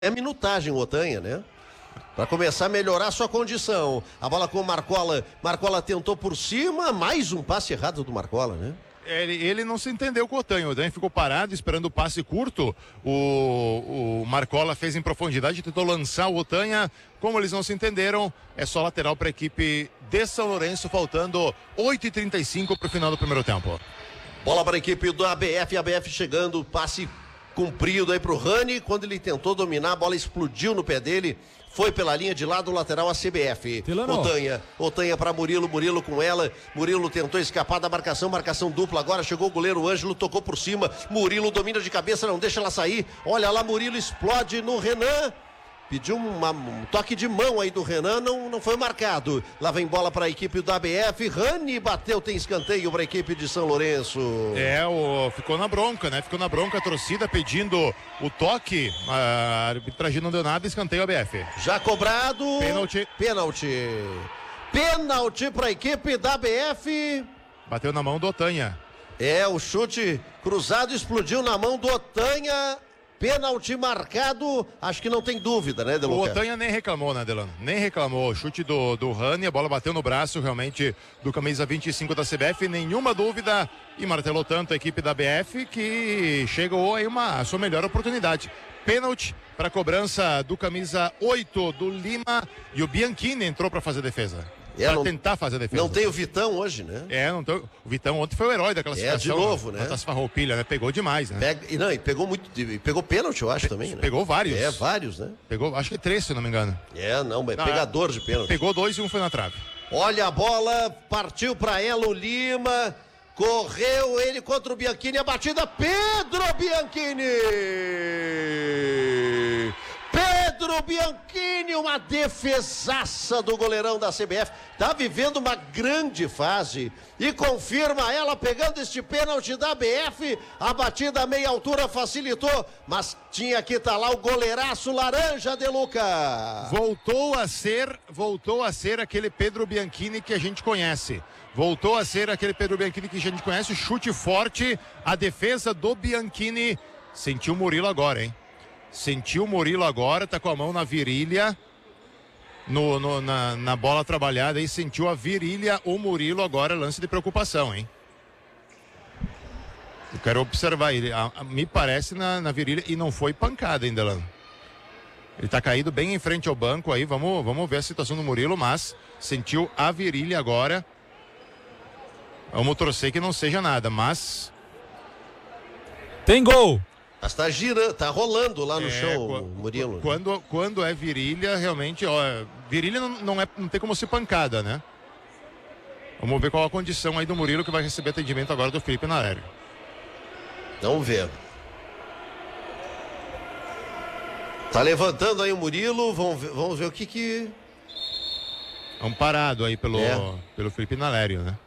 É minutagem o Otanha, né? Para começar a melhorar sua condição. A bola com o Marcola. Marcola tentou por cima, mais um passe errado do Marcola, né? Ele não se entendeu com o Otanha. O Otanha ficou parado esperando o passe curto. O Marcola fez em profundidade, tentou lançar o Otanha. Como eles não se entenderam, é só lateral para a equipe de São Lourenço, faltando 8h35 para o final do primeiro tempo. Bola para a equipe do ABF. ABF chegando, passe comprido aí pro Rani. Quando ele tentou dominar, a bola explodiu no pé dele. Foi pela linha de lado, lateral a CBF. Otanha para Murilo com ela. Murilo tentou escapar da marcação dupla. Agora chegou o goleiro Ângelo, tocou por cima. Murilo domina de cabeça, não deixa ela sair. Olha lá, Murilo explode no Renan. Pediu um toque de mão aí do Renan, não foi marcado. Lá vem bola para a equipe do ABF. Rani bateu, tem escanteio para a equipe de São Lourenço. Ficou na bronca, né? Ficou na bronca a torcida pedindo o toque. A arbitragem não deu nada, escanteio ABF. Já cobrado. Pênalti para a equipe da ABF. Bateu na mão do Otanha. O chute cruzado explodiu na mão do Otanha. Pênalti marcado, acho que não tem dúvida, né, Deluca? O Otanha nem reclamou, né, Delano? Nem reclamou. O chute do Rani, a bola bateu no braço realmente do camisa 25 da CBF, nenhuma dúvida. E martelou tanto a equipe da BF que chegou aí a sua melhor oportunidade. Pênalti para cobrança do camisa 8 do Lima, e o Bianchini entrou para fazer defesa. Para tentar fazer a defesa. Não tem o Vitão hoje, né? O Vitão ontem foi o herói da classificação. De novo, né? Contra as Farroupilha, né? Pegou demais, né? E pegou muito, pegou pênalti, eu acho também, né? Pegou vários. Vários, né? Pegou, acho que 3, se não me engano. Pegador de pênalti. Pegou 2 e 1 foi na trave. Olha a bola, partiu para ela o Lima, correu ele contra o Bianchini, a batida, Pedro Bianchini, uma defesaça do goleirão da CBF, tá vivendo uma grande fase e confirma ela pegando este pênalti da BF. A batida a meia altura facilitou, mas tinha que estar lá o goleiraço laranja, Deluca. Voltou a ser aquele Pedro Bianchini que a gente conhece. Voltou a ser aquele Pedro Bianchini que a gente conhece, chute forte, a defesa do Bianchini. Sentiu o Murilo agora, hein? Sentiu o Murilo agora, tá com a mão na virilha, na bola trabalhada, e sentiu a virilha, o Murilo agora, lance de preocupação, hein? Eu quero observar ele, me parece na virilha, e não foi pancada ainda, Delano. Ele tá caído bem em frente ao banco aí, vamos ver a situação do Murilo, mas sentiu a virilha agora. Vamos torcer que não seja nada, mas... Tem gol! Mas tá girando, tá rolando lá no chão, Murilo. Quando é virilha, realmente, virilha não tem como ser pancada, né? Vamos ver qual a condição aí do Murilo, que vai receber atendimento agora do Felipe Nalério. Vamos ver. Tá levantando aí o Murilo, vamos ver o que... Amparado aí pelo Felipe Nalério, né?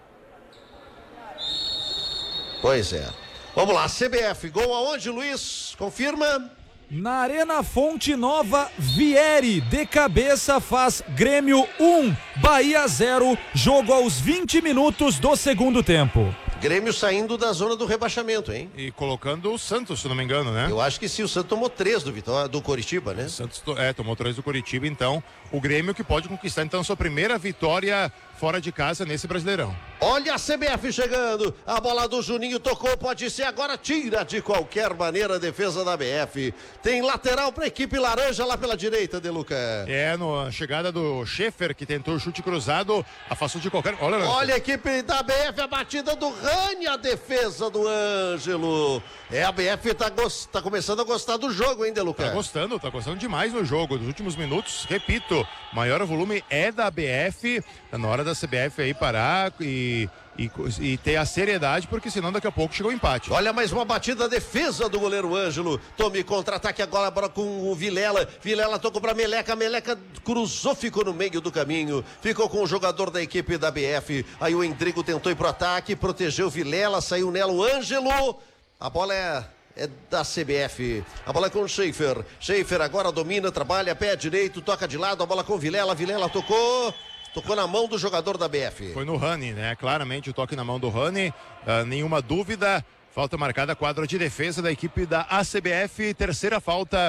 Pois é. Vamos lá, CBF, gol aonde, Luiz? Confirma? Na Arena Fonte Nova, Vieri de cabeça faz Grêmio 1, Bahia 0, jogo aos 20 minutos do segundo tempo. Grêmio saindo da zona do rebaixamento, hein? E colocando o Santos, se não me engano, né? Eu acho que sim, o Santos tomou 3 do Coritiba, né? O Santos tomou 3 do Coritiba, então o Grêmio que pode conquistar então sua primeira vitória fora de casa nesse Brasileirão. Olha a CBF chegando, a bola do Juninho tocou, pode ser agora, tira de qualquer maneira a defesa da BF. Tem lateral para a equipe laranja lá pela direita, Deluca. Na chegada do Schaefer, que tentou o chute cruzado, afastou de qualquer... Olha a equipe da BF, a batida do Rani, a defesa do Ângelo. A BF tá começando a gostar do jogo, hein, Deluca? Tá gostando demais do jogo, dos últimos minutos, repito, maior volume é da BF, tá na hora da CBF aí parar e ter a seriedade, porque senão daqui a pouco chegou o empate. Olha mais uma batida, defesa do goleiro Ângelo. Tome contra-ataque agora com o Vilela. Vilela tocou pra Meleca. Meleca cruzou, ficou no meio do caminho. Ficou com o jogador da equipe da BF. Aí o Endrigo tentou ir pro ataque, protegeu o Vilela, saiu nela o Ângelo. A bola é da CBF. A bola é com o Schaefer. Schaefer agora domina, trabalha, pé direito, toca de lado. A bola com o Vilela. Vilela tocou na mão do jogador da BF. Foi no Rani, né? Claramente o toque na mão do Rani, nenhuma dúvida. Falta marcada, quadro de defesa da equipe da ACBF. Terceira falta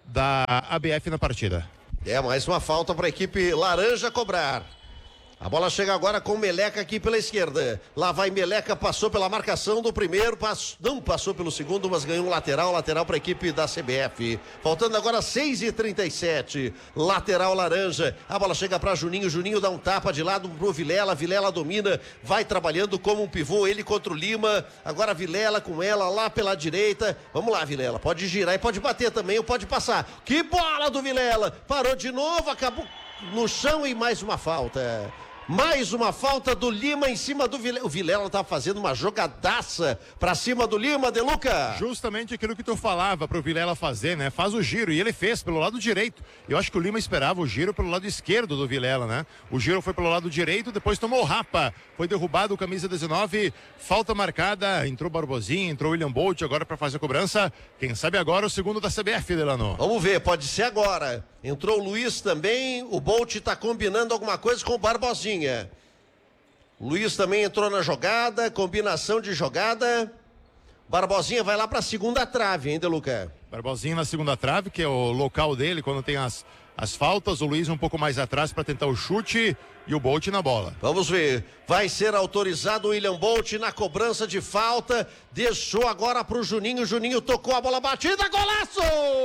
da ABF na partida. Mais uma falta para a equipe laranja cobrar. A bola chega agora com o Meleca aqui pela esquerda. Lá vai Meleca, passou pela marcação do primeiro, não passou pelo segundo, mas ganhou um lateral para a equipe da CBF. Faltando agora 6h37. Lateral laranja. A bola chega para Juninho. Juninho dá um tapa de lado pro Vilela. Vilela domina, vai trabalhando como um pivô, ele contra o Lima. Agora Vilela com ela lá pela direita. Vamos lá, Vilela. Pode girar e pode bater também ou pode passar. Que bola do Vilela! Parou de novo, acabou no chão e mais uma falta. Mais uma falta do Lima em cima do Vilela. O Vilela tá fazendo uma jogadaça pra cima do Lima, De Luca. Justamente aquilo que tu falava pro Vilela fazer, né? Faz o giro, e ele fez pelo lado direito. Eu acho que o Lima esperava o giro pelo lado esquerdo do Vilela, né? O giro foi pelo lado direito, depois tomou o rapa. Foi derrubado o camisa 19, falta marcada, entrou Barbosinha, entrou William Bolt agora pra fazer a cobrança. Quem sabe agora o segundo da CBF, Delano. Vamos ver, pode ser agora. Entrou o Luiz também, o Bolt tá combinando alguma coisa com o Barbosinha. O Luiz também entrou na jogada, combinação de jogada. Barbosinha vai lá pra segunda trave, hein, De Luca? Barbosinha na segunda trave, que é o local dele quando tem as faltas. O Luiz um pouco mais atrás para tentar o chute e o Bolt na bola. Vamos ver, vai ser autorizado o William Bolt na cobrança de falta. Deixou agora pro Juninho. Juninho tocou a bola batida, golaço!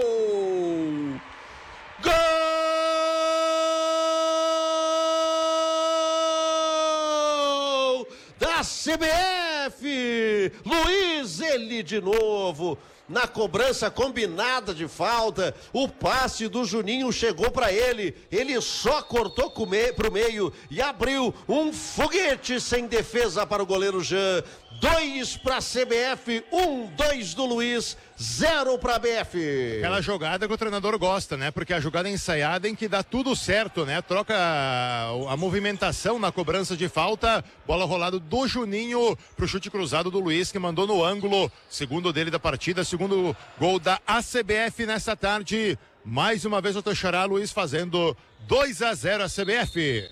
Gol da CBF! Luiz, ele de novo. Na cobrança combinada de falta, o passe do Juninho chegou para ele. Ele só cortou pro meio e abriu um foguete sem defesa para o goleiro Jean. 2 para a CBF, 2 do Luiz, 0 para a BF. Aquela jogada que o treinador gosta, né? Porque a jogada ensaiada em que dá tudo certo, né? Troca a movimentação na cobrança de falta, bola rolada do Juninho pro chute cruzado do Luiz, que mandou no ângulo, segundo dele da partida, segundo gol da ACBF nessa tarde. Mais uma vez o Teixeira, Luiz fazendo 2-0 a CBF.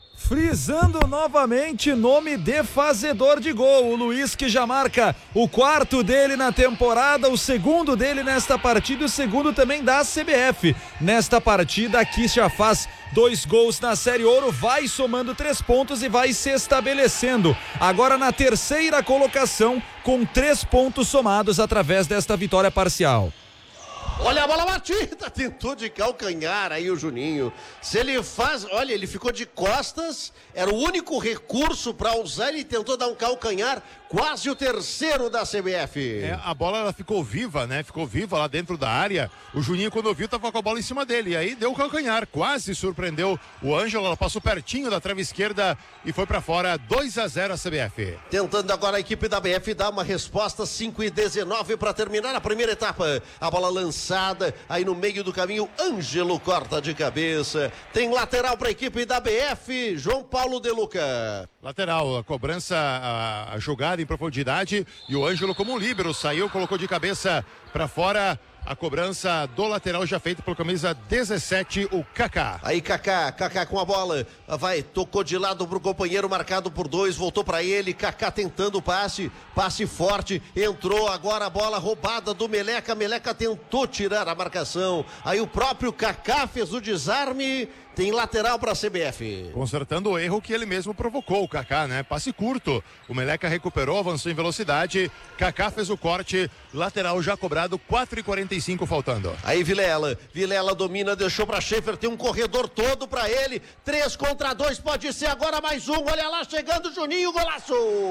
Frisando novamente nome de fazedor de gol, o Luiz, que já marca o 4º dele na temporada, o 2º dele nesta partida e o 2º também da CBF. Nesta partida aqui já faz 2 gols na Série Ouro, vai somando 3 pontos e vai se estabelecendo agora na 3ª colocação com 3 pontos somados através desta vitória parcial. Olha a bola batida, tentou de calcanhar aí o Juninho. Se ele faz, olha, ele ficou de costas, era o único recurso para usar, ele tentou dar um calcanhar, quase o 3º da CBF. A bola ela ficou viva, né? Ficou viva lá dentro da área. O Juninho, quando viu, tava com a bola em cima dele. E aí deu o calcanhar, quase surpreendeu o Ângelo. Ela passou pertinho da trave esquerda e foi para fora. 2-0 a CBF. Tentando agora a equipe da BF dar uma resposta. 5:19 para terminar a primeira etapa. A bola lançada aí no meio do caminho. Ângelo corta de cabeça. Tem lateral para a equipe da BF. João Paulo De Luca. Lateral, a cobrança, a jogada em profundidade e o Ângelo como um líbero saiu, colocou de cabeça para fora. A cobrança do lateral já feita pelo camisa 17, o Kaká. Aí Kaká com a bola, tocou de lado pro companheiro, marcado por 2, voltou para ele, Kaká tentando o passe forte, entrou agora a bola roubada do Meleca tentou tirar a marcação, aí o próprio Kaká fez o desarme. Tem lateral para a CBF. Consertando o erro que ele mesmo provocou, o Kaká, né? Passe curto. O Meleca recuperou, avançou em velocidade. Kaká fez o corte. Lateral já cobrado, 4:45 faltando. Aí Vilela domina, deixou para Schaefer. Tem um corredor todo para ele. 3 contra 2, pode ser agora mais um. Olha lá, chegando o Juninho, golaço!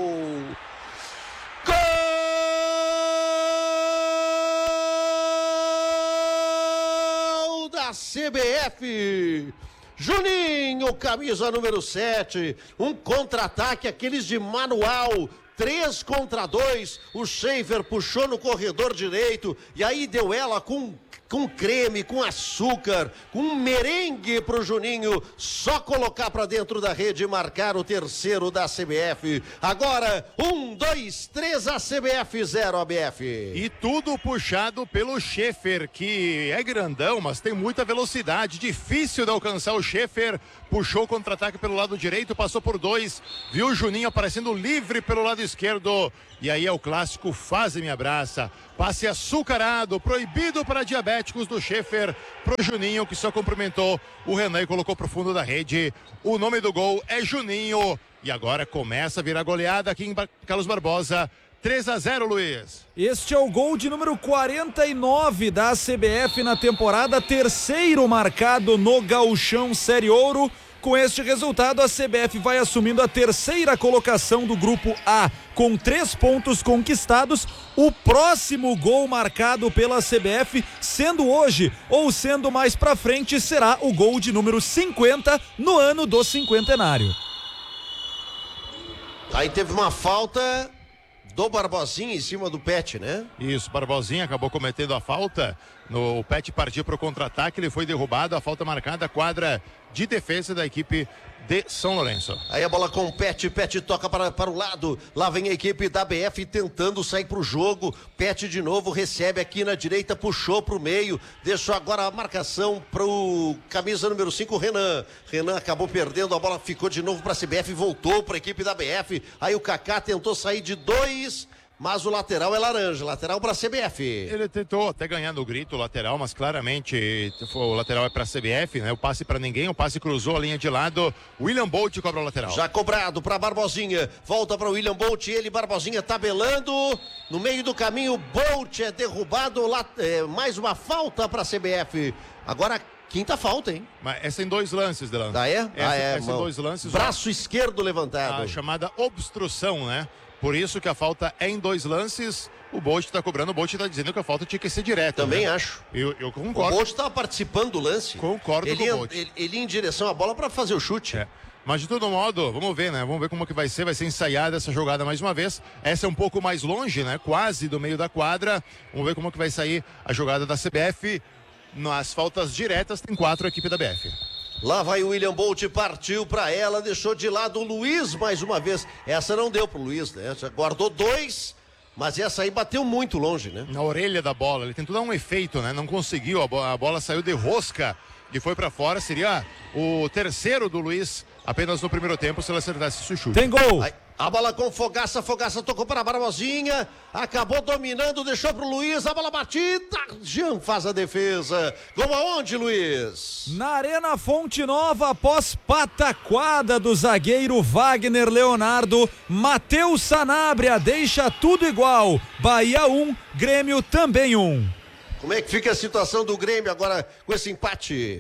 Gol da CBF! Juninho, camisa número 7, um contra-ataque, aqueles de manual, 3 contra 2, o Schaefer puxou no corredor direito, e aí deu ela com creme, com açúcar, com merengue pro Juninho, só colocar pra dentro da rede e marcar o 3º da CBF. Agora, 1, 2, 3 a CBF, 0 a BF. E tudo puxado pelo Schaefer, que é grandão, mas tem muita velocidade, difícil de alcançar o Schaefer. Puxou o contra-ataque pelo lado direito, passou por 2, viu o Juninho aparecendo livre pelo lado esquerdo. E aí é o clássico, faz e me abraça. Passe açucarado, proibido para diabetes. Atléticos do Schaefer pro Juninho, que só cumprimentou o Renan e colocou pro fundo da rede. O nome do gol é Juninho. E agora começa a virar goleada aqui em Carlos Barbosa. 3-0, Luiz. Este é o gol de número 49 da CBF na temporada, terceiro marcado no Gauchão Série Ouro. Com este resultado, a CBF vai assumindo a terceira colocação do Grupo A, com 3 pontos conquistados. O próximo gol marcado pela CBF, sendo hoje ou sendo mais pra frente, será o gol de número 50 no ano do cinquentenário. Aí teve uma falta do Barbosinha em cima do Pet, né? Isso, Barbosinha acabou cometendo a falta. O Pet partiu para o contra-ataque, ele foi derrubado, a falta marcada, quadra de defesa da equipe de São Lourenço. Aí a bola com o Pet toca para o lado, lá vem a equipe da BF tentando sair pro jogo. Pet de novo recebe aqui na direita, puxou pro meio, deixou agora a marcação pro camisa número 5, Renan acabou perdendo, a bola ficou de novo pra CBF, voltou pra equipe da BF. Aí o Kaká tentou sair de 2, mas o lateral é laranja, lateral para a CBF. Ele tentou até ganhar no grito lateral, mas claramente o lateral é para a CBF, né? O passe para ninguém, o passe cruzou a linha de lado. William Bolt cobra o lateral. Já cobrado para Barbosinha, volta para o William Bolt, ele, Barbosinha tabelando, no meio do caminho, Bolt é derrubado, mais uma falta para a CBF. Agora quinta falta, hein? Mas essa em 2 lances, Delano. Essa em 2 lances. Braço esquerdo levantado. A chamada obstrução, né? Por isso que a falta é em 2 lances. O Bolt está cobrando, o Bolt está dizendo que a falta tinha que ser direta. Também né? acho. Eu concordo. O Bolt estava participando do lance. Concordo com o Bolt. Ele em direção à bola para fazer o chute. Mas de todo modo, vamos ver, né? Vamos ver como que vai ser ensaiada essa jogada mais uma vez. Essa é um pouco mais longe, né? Quase do meio da quadra. Vamos ver como que vai sair a jogada da CBF. Nas faltas diretas tem 4 a equipe da BF. Lá vai o William Bolt, partiu para ela, deixou de lado o Luiz mais uma vez. Essa não deu pro Luiz, né? Já guardou 2, mas essa aí bateu muito longe, né? Na orelha da bola, ele tentou dar um efeito, né? Não conseguiu, a bola saiu de rosca e foi para fora. Seria o terceiro do Luiz apenas no primeiro tempo se ele acertasse esse chute. Tem gol! Aí, a bola com Fogaça tocou para a Barbosinha, acabou dominando, deixou pro Luiz, a bola batida, Jean faz a defesa. Gol aonde, Luiz? Na Arena Fonte Nova, após pataquada do zagueiro Wagner Leonardo, Matheus Sanabria deixa tudo igual. Bahia 1, Grêmio também 1. Como é que fica a situação do Grêmio agora com esse empate?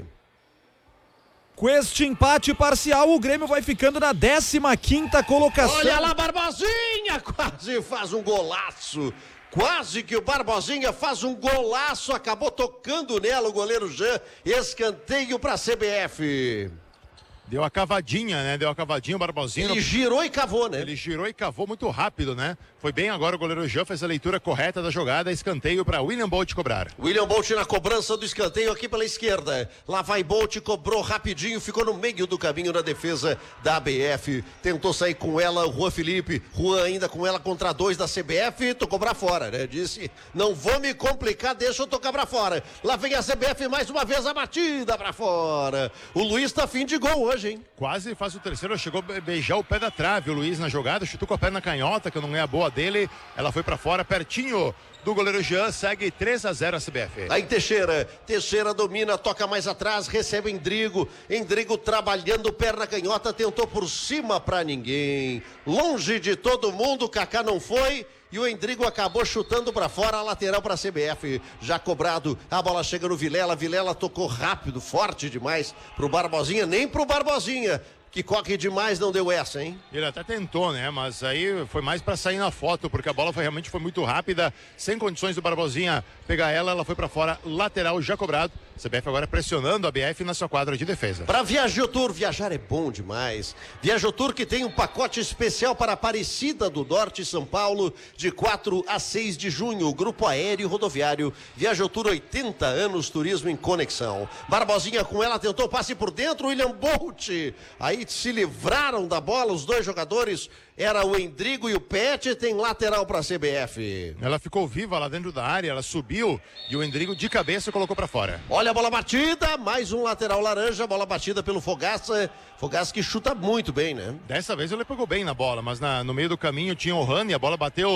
Com este empate parcial, o Grêmio vai ficando na 15ª colocação. Olha lá, Barbosinha, quase faz um golaço. Quase que o Barbosinha faz um golaço, acabou tocando nela o goleiro Jean. Escanteio para a CBF. Deu a cavadinha, né? Deu a cavadinha, o Barbosinha. Ele girou e cavou, né? Ele girou e cavou muito rápido, né? Foi bem agora, o goleiro Jean fez a leitura correta da jogada, escanteio para William Bolt cobrar. William Bolt na cobrança do escanteio aqui pela esquerda. Lá vai Bolt, cobrou rapidinho, ficou no meio do caminho na defesa da ABF. Tentou sair com ela o Juan Felipe. Juan ainda com ela contra 2 da CBF, tocou pra fora, né? Disse, não vou me complicar, deixa eu tocar pra fora. Lá vem a CBF mais uma vez, a batida pra fora. O Luiz tá fim de gol hoje, hein? Quase faz o terceiro, chegou a beijar o pé da trave o Luiz na jogada, chutou com a perna canhota, que não é a boa dele, ela foi pra fora, pertinho do goleiro Jean, segue 3-0 a CBF. Aí Teixeira domina, toca mais atrás, recebe Endrigo trabalhando, perna canhota, tentou por cima pra ninguém, longe de todo mundo, Kaká não foi. E o Endrigo acabou chutando para fora, a lateral para a CBF, já cobrado, a bola chega no Vilela tocou rápido, forte demais pro Barbosinha, nem pro Barbosinha, que corre demais, não deu essa, hein? Ele até tentou, né? Mas aí foi mais para sair na foto, porque a bola realmente foi muito rápida, sem condições do Barbosinha pegar ela foi para fora, lateral já cobrado. CBF agora pressionando a BF na sua quadra de defesa. Para Viajotour, viajar é bom demais. Viajotour que tem um pacote especial para Aparecida do Norte, São Paulo, de 4 a 6 de junho. Grupo Aéreo e Rodoviário. Viajotour, 80 anos, turismo em conexão. Barbosinha com ela, tentou passe por dentro, William Bolt. Aí se livraram da bola os dois jogadores. Era o Endrigo e o Pet, tem lateral para a CBF. Ela ficou viva lá dentro da área, ela subiu e o Endrigo de cabeça colocou para fora. Olha a bola batida, mais um lateral laranja, bola batida pelo Fogaça. Fogaça que chuta muito bem, né? Dessa vez ele pegou bem na bola, mas no meio do caminho tinha o Rani, a bola bateu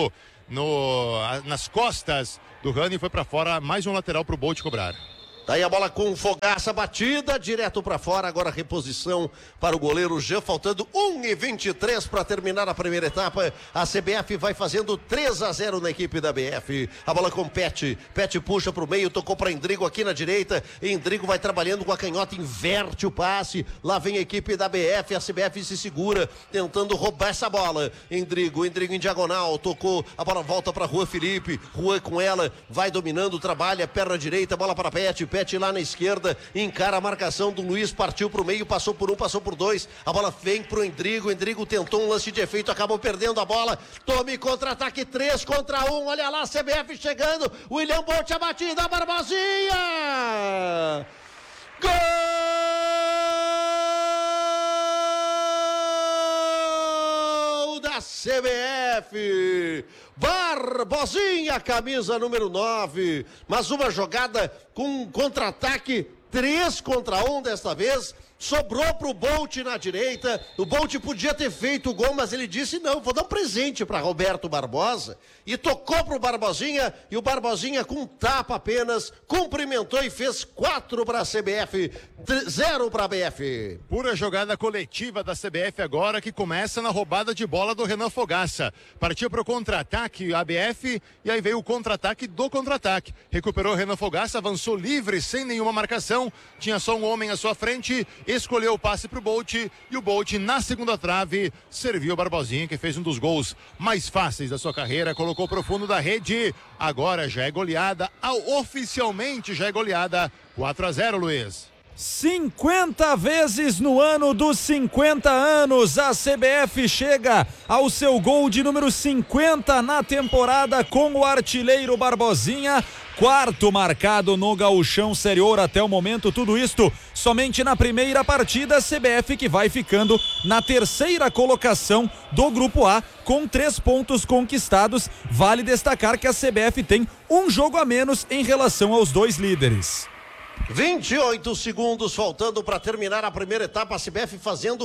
nas costas do Rani, foi para fora, mais um lateral para o Bolt cobrar. Daí a bola com Fogaça batida, direto para fora, agora reposição para o goleiro Jean, faltando 1:23 para terminar a primeira etapa. A CBF vai fazendo 3-0 na equipe da BF. A bola com Pet puxa para o meio, tocou para Endrigo aqui na direita. Endrigo vai trabalhando com a canhota, inverte o passe. Lá vem a equipe da BF, a CBF se segura, tentando roubar essa bola. Endrigo em diagonal, tocou, a bola volta para Juan Felipe. Juan com ela, vai dominando, trabalha, perna direita, bola para Pet lá na esquerda, encara a marcação do Luiz, partiu pro meio, passou por um, passou por dois, a bola vem pro Endrigo tentou um lance de efeito, acabou perdendo a bola, tome contra-ataque, 3 contra 1, olha lá a CBF chegando, William Bolt a batida, Barbosinha! Gol da CBF! Barbosinha, camisa número 9, mas uma jogada com contra-ataque, 3 contra 1 desta vez, sobrou pro Bolt na direita, o Bolt podia ter feito o gol, mas ele disse não, vou dar um presente para Roberto Barbosa, e tocou pro Barbosinha, e o Barbosinha com tapa apenas, cumprimentou e fez 4 para a CBF, 0 para a BF. Pura jogada coletiva da CBF agora, que começa na roubada de bola do Renan Fogaça, partiu pro contra-ataque a BF, e aí veio o contra-ataque do contra-ataque, recuperou o Renan Fogaça, avançou livre, sem nenhuma marcação, tinha só um homem à sua frente, escolheu o passe pro Bolt, e o Bolt na segunda trave serviu o Barbosinha, que fez um dos gols mais fáceis da sua carreira, colocou pro fundo da rede, agora já é goleada, oficialmente já é goleada, 4-0, Luiz. 50 vezes no ano dos 50 anos, a CBF chega ao seu gol de número 50 na temporada com o artilheiro Barbosinha, 4º marcado no Gauchão Série Ouro até o momento, tudo isto somente na primeira partida, a CBF que vai ficando na 3ª colocação do Grupo A com 3 pontos conquistados. Vale destacar que a CBF tem um jogo a menos em relação aos 2 líderes. 28 segundos faltando para terminar a primeira etapa, a CBF fazendo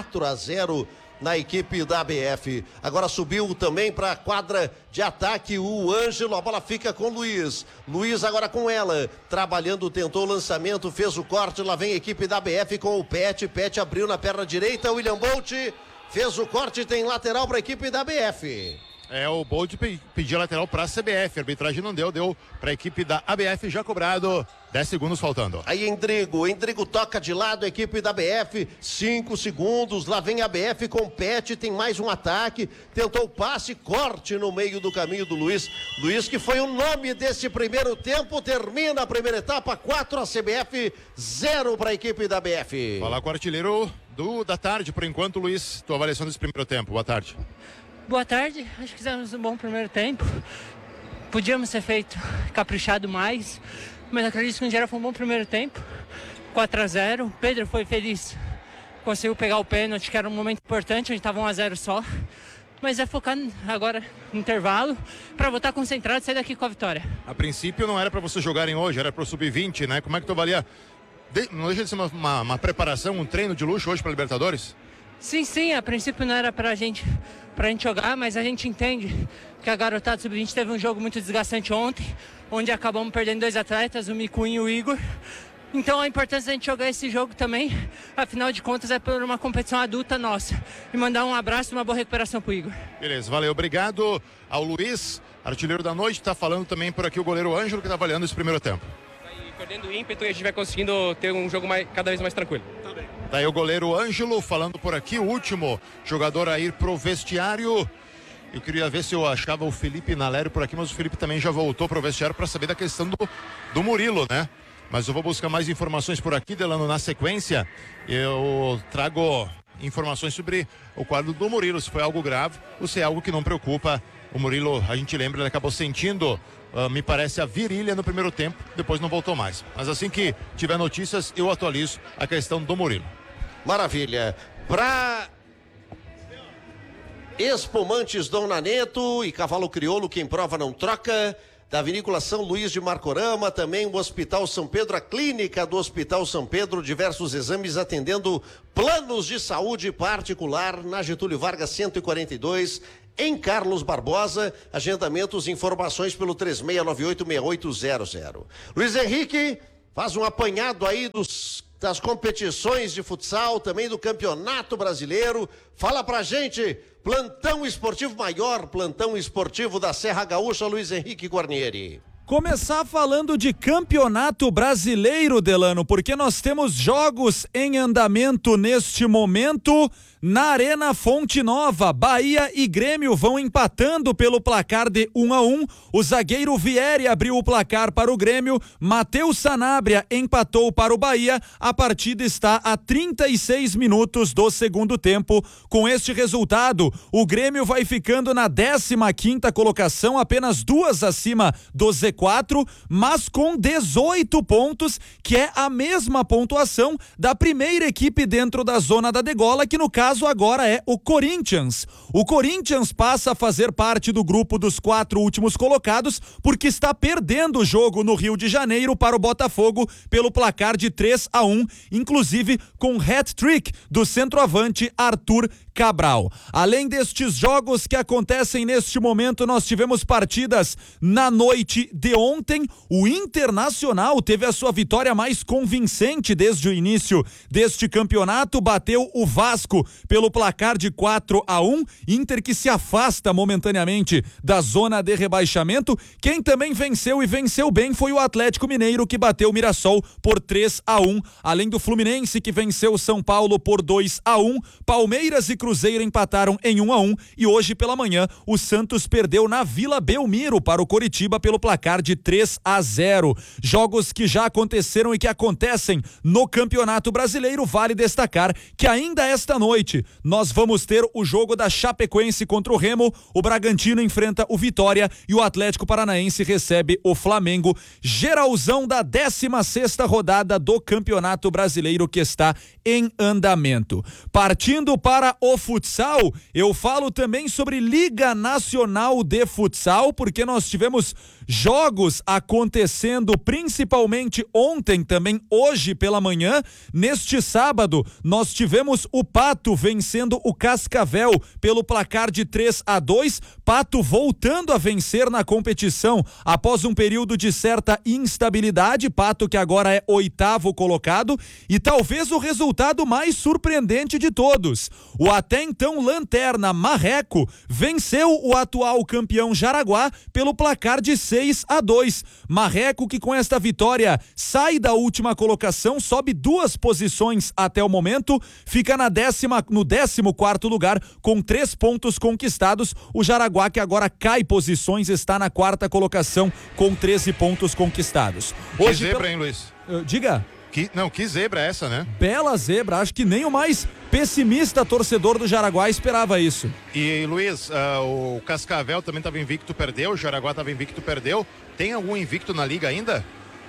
4-0 na equipe da ABF. Agora subiu também para a quadra de ataque o Ângelo, a bola fica com o Luiz. Luiz agora com ela, trabalhando, tentou o lançamento, fez o corte, lá vem a equipe da ABF com o Pet abriu na perna direita, William Bolt fez o corte, tem lateral para a equipe da ABF. O Bolt pediu lateral para a CBF, a arbitragem não deu para a equipe da ABF, já cobrado, 10 segundos faltando. Aí Endrigo toca de lado, a equipe da ABF, 5 segundos, lá vem a ABF com Pet, tem mais um ataque, tentou o passe, corte no meio do caminho do Luiz que foi o nome desse primeiro tempo, termina a primeira etapa, 4 a CBF, 0 para a equipe da ABF. Falar com o artilheiro da tarde, por enquanto, Luiz, tua avaliação desse primeiro tempo, boa tarde. Boa tarde, acho que fizemos um bom primeiro tempo, podíamos ter feito caprichado mais, mas acredito que no geral foi um bom primeiro tempo, 4-0, Pedro foi feliz, conseguiu pegar o pênalti, que era um momento importante, a gente estava 1-0 só, mas é focar agora no intervalo, para voltar concentrado e sair daqui com a vitória. A princípio não era para vocês jogarem hoje, era para o Sub-20, né? Como é que tu avalia? Não deixa de ser uma preparação, um treino de luxo hoje para a Libertadores? Sim, a princípio não era pra gente jogar, mas a gente entende que a garotada Sub-20 teve um jogo muito desgastante ontem, onde acabamos perdendo 2 atletas, o Micunho e o Igor. Então a importância da gente jogar esse jogo também, afinal de contas é por uma competição adulta nossa. E mandar um abraço e uma boa recuperação pro Igor. Beleza, valeu, obrigado ao Luiz, artilheiro da noite, tá falando também por aqui o goleiro Ângelo, que tá avaliando esse primeiro tempo. Perdendo o ímpeto e a gente vai conseguindo ter um jogo cada vez mais tranquilo. Tá bem. Daí o goleiro Ângelo falando por aqui, o último jogador a ir pro vestiário. Eu queria ver se eu achava o Felipe Nalério por aqui, mas o Felipe também já voltou pro vestiário para saber da questão do Murilo, né? Mas eu vou buscar mais informações por aqui, Delano, na sequência. Eu trago informações sobre o quadro do Murilo, se foi algo grave ou se é algo que não preocupa. O Murilo, a gente lembra, ele acabou sentindo, me parece, a virilha no primeiro tempo, depois não voltou mais. Mas assim que tiver notícias, eu atualizo a questão do Murilo. Maravilha. Para Espumantes Dom Naneto e Cavalo Crioulo, quem prova não troca. Da Vinícola São Luís de Marcorama, também o Hospital São Pedro, a clínica do Hospital São Pedro, diversos exames atendendo planos de saúde particular na Getúlio Vargas 142, em Carlos Barbosa. Agendamentos, informações pelo 3698-6800. Luiz Henrique faz um apanhado aí das competições de futsal, também do Campeonato Brasileiro. Fala pra gente, plantão esportivo, maior plantão esportivo da Serra Gaúcha, Luiz Henrique Guarnieri. Começar falando de Campeonato Brasileiro, Delano, porque nós temos jogos em andamento neste momento. Na Arena Fonte Nova, Bahia e Grêmio vão empatando pelo placar de 1-1. O zagueiro Vieri abriu o placar para o Grêmio. Matheus Sanabria empatou para o Bahia. A partida está a 36 minutos do segundo tempo. Com este resultado, o Grêmio vai ficando na 15ª colocação, apenas 2 acima do Z4, mas com 18 pontos, que é a mesma pontuação da primeira equipe dentro da zona da degola, que no caso agora é o Corinthians. O Corinthians passa a fazer parte do grupo dos 4 últimos colocados, porque está perdendo o jogo no Rio de Janeiro para o Botafogo pelo placar de 3-1, inclusive com hat-trick do centroavante Arthur Cabral. Além destes jogos que acontecem neste momento, nós tivemos partidas na noite de ontem. O Internacional teve a sua vitória mais convincente desde o início deste campeonato, bateu o Vasco pelo placar de 4-1, Inter que se afasta momentaneamente da zona de rebaixamento. Quem também venceu e venceu bem foi o Atlético Mineiro, que bateu o Mirassol por 3-1, além do Fluminense, que venceu o São Paulo por 2-1, Palmeiras e Cruzeiro empataram em 1-1 e hoje pela manhã o Santos perdeu na Vila Belmiro para o Coritiba pelo placar de 3-0. Jogos que já aconteceram e que acontecem no Campeonato Brasileiro. Vale destacar que ainda esta noite nós vamos ter o jogo da Chapecoense contra o Remo, o Bragantino enfrenta o Vitória e o Atlético Paranaense recebe o Flamengo. Geralzão da 16ª rodada do Campeonato Brasileiro que está em andamento. Partindo para o futsal, eu falo também sobre Liga Nacional de Futsal, porque nós tivemos jogos acontecendo principalmente ontem, também hoje pela manhã. Neste sábado, nós tivemos o Pato vencendo o Cascavel pelo placar de 3-2. Pato voltando a vencer na competição após um período de certa instabilidade. Pato que agora é 8º colocado e talvez o resultado mais surpreendente de todos. O até então lanterna Marreco venceu o atual campeão Jaraguá pelo placar de 6-2. Marreco que com esta vitória sai da última colocação, sobe 2 posições até o momento, fica no 14º lugar com 3 pontos conquistados. O Jaraguá que agora cai posições, está na 4ª colocação com 13 pontos conquistados. Hoje, que zebra, hein, Luiz? Diga. Que zebra é essa, né? Bela zebra, acho que nem o mais pessimista torcedor do Jaraguá esperava isso. E Luiz, o Cascavel também estava invicto, perdeu, o Jaraguá estava invicto, perdeu. Tem algum invicto na liga ainda?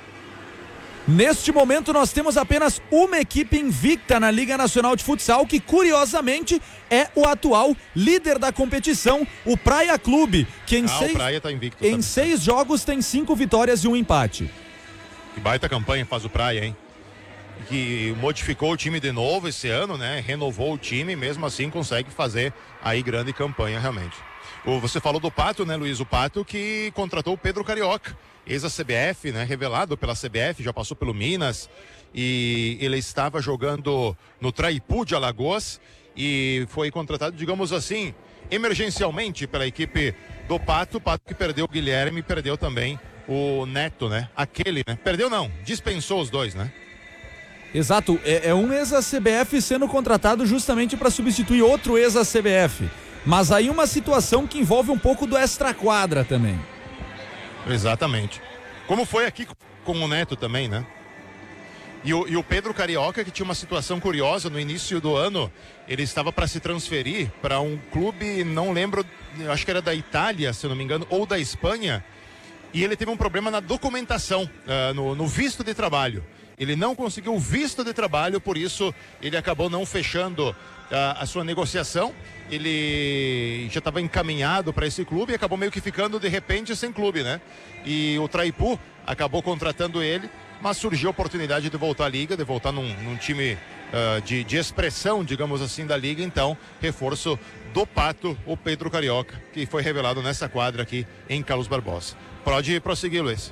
Neste momento nós temos apenas uma equipe invicta na Liga Nacional de Futsal, que curiosamente é o atual líder da competição, o Praia Clube, que em Praia tá invicto em 6 jogos tem 5 vitórias e 1 empate. Que baita campanha faz o Praia, hein? Que modificou o time de novo esse ano, né? Renovou o time, mesmo assim consegue fazer aí grande campanha realmente. Você falou do Pato, né, Luiz? O Pato que contratou o Pedro Carioca, ex-CBF, né? Revelado pela CBF, já passou pelo Minas e ele estava jogando no Traipu de Alagoas e foi contratado, digamos assim, emergencialmente pela equipe do Pato. O Pato que perdeu o Guilherme e perdeu também o Neto, né? Aquele, né? Perdeu não, dispensou os dois, né? Exato, é um ex-CBF sendo contratado justamente para substituir outro ex-CBF. Mas aí uma situação que envolve um pouco do extra-quadra também. Exatamente. Como foi aqui com o Neto também, né? E o Pedro Carioca, que tinha uma situação curiosa no início do ano, ele estava para se transferir para um clube, não lembro, acho que era da Itália, se eu não me engano, ou da Espanha, e ele teve um problema na documentação, no visto de trabalho. Ele não conseguiu o visto de trabalho, por isso ele acabou não fechando a sua negociação. Ele já estava encaminhado para esse clube e acabou meio que ficando de repente sem clube, né? E o Traipu acabou contratando ele, mas surgiu a oportunidade de voltar à liga, de voltar num time de expressão, digamos assim, da liga. Então, reforço do Pato, o Pedro Carioca, que foi revelado nessa quadra aqui em Carlos Barbosa. Pode prosseguir, Luiz.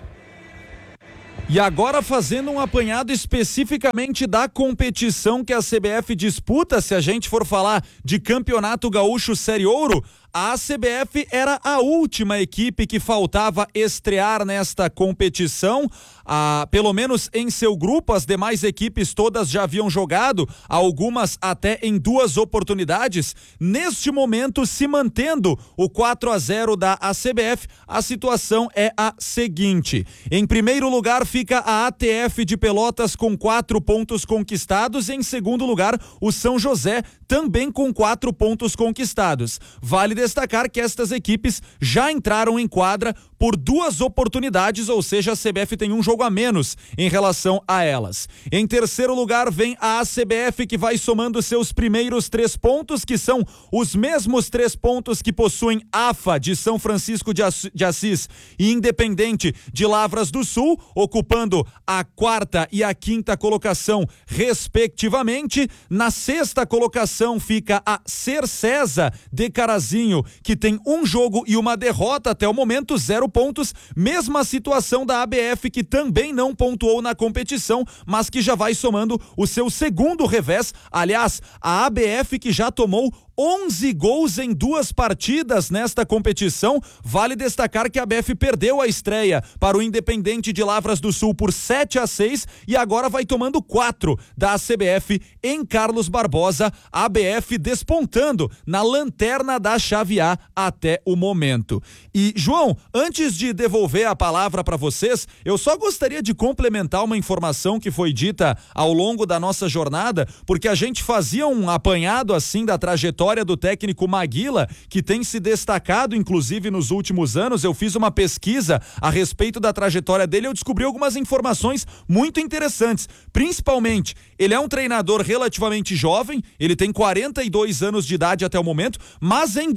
E agora fazendo um apanhado especificamente da competição que a CBF disputa, se a gente for falar de Campeonato Gaúcho Série Ouro, a CBF era a última equipe que faltava estrear nesta competição. Pelo menos em seu grupo, as demais equipes todas já haviam jogado, algumas até em 2 oportunidades. Neste momento, se mantendo o 4-0 da CBF, a situação é a seguinte: em primeiro lugar fica a ATF de Pelotas com 4 pontos conquistados, e em segundo lugar o São José também com 4 pontos conquistados. Vale destacar que estas equipes já entraram em quadra por 2 oportunidades, ou seja, a CBF tem um jogo a menos em relação a elas. Em terceiro lugar vem a CBF, que vai somando seus primeiros 3 pontos, que são os mesmos 3 pontos que possuem AFA de São Francisco de Assis e Independente de Lavras do Sul, ocupando a 4ª e a 5ª colocação respectivamente. Na 6ª colocação fica a Cercesa de Carazinho, que tem um jogo e uma derrota até o momento, 0 pontos. Mesma situação da ABF, que também não pontuou na competição, mas que já vai somando o seu segundo revés. Aliás, a ABF, que já tomou 11 gols em 2 partidas nesta competição. Vale destacar que a ABF perdeu a estreia para o Independente de Lavras do Sul por 7-6 e agora vai tomando 4 da CBF em Carlos Barbosa. A ABF despontando na lanterna da chave A até o momento. E, João, antes de devolver a palavra para vocês, eu só gostaria de complementar uma informação que foi dita ao longo da nossa jornada, porque a gente fazia um apanhado assim da trajetória do técnico Maguila, que tem se destacado inclusive nos últimos anos. Eu fiz uma pesquisa a respeito da trajetória dele, eu descobri algumas informações muito interessantes. Principalmente, ele é um treinador relativamente jovem, ele tem 42 anos de idade até o momento, mas em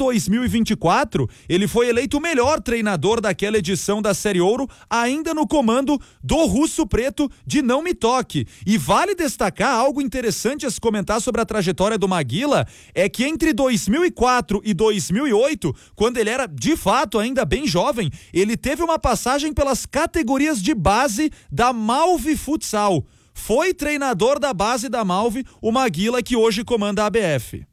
2024 ele foi eleito o melhor treinador daquela edição da Série Ouro, ainda no comando do Russo Preto de Não Me Toque. E vale destacar algo interessante a se comentar sobre a trajetória do Maguila, é que entre 2004 e 2008, quando ele era de fato ainda bem jovem, ele teve uma passagem pelas categorias de base da Malve Futsal. Foi treinador da base da Malve, o Maguila, que hoje comanda a ABF.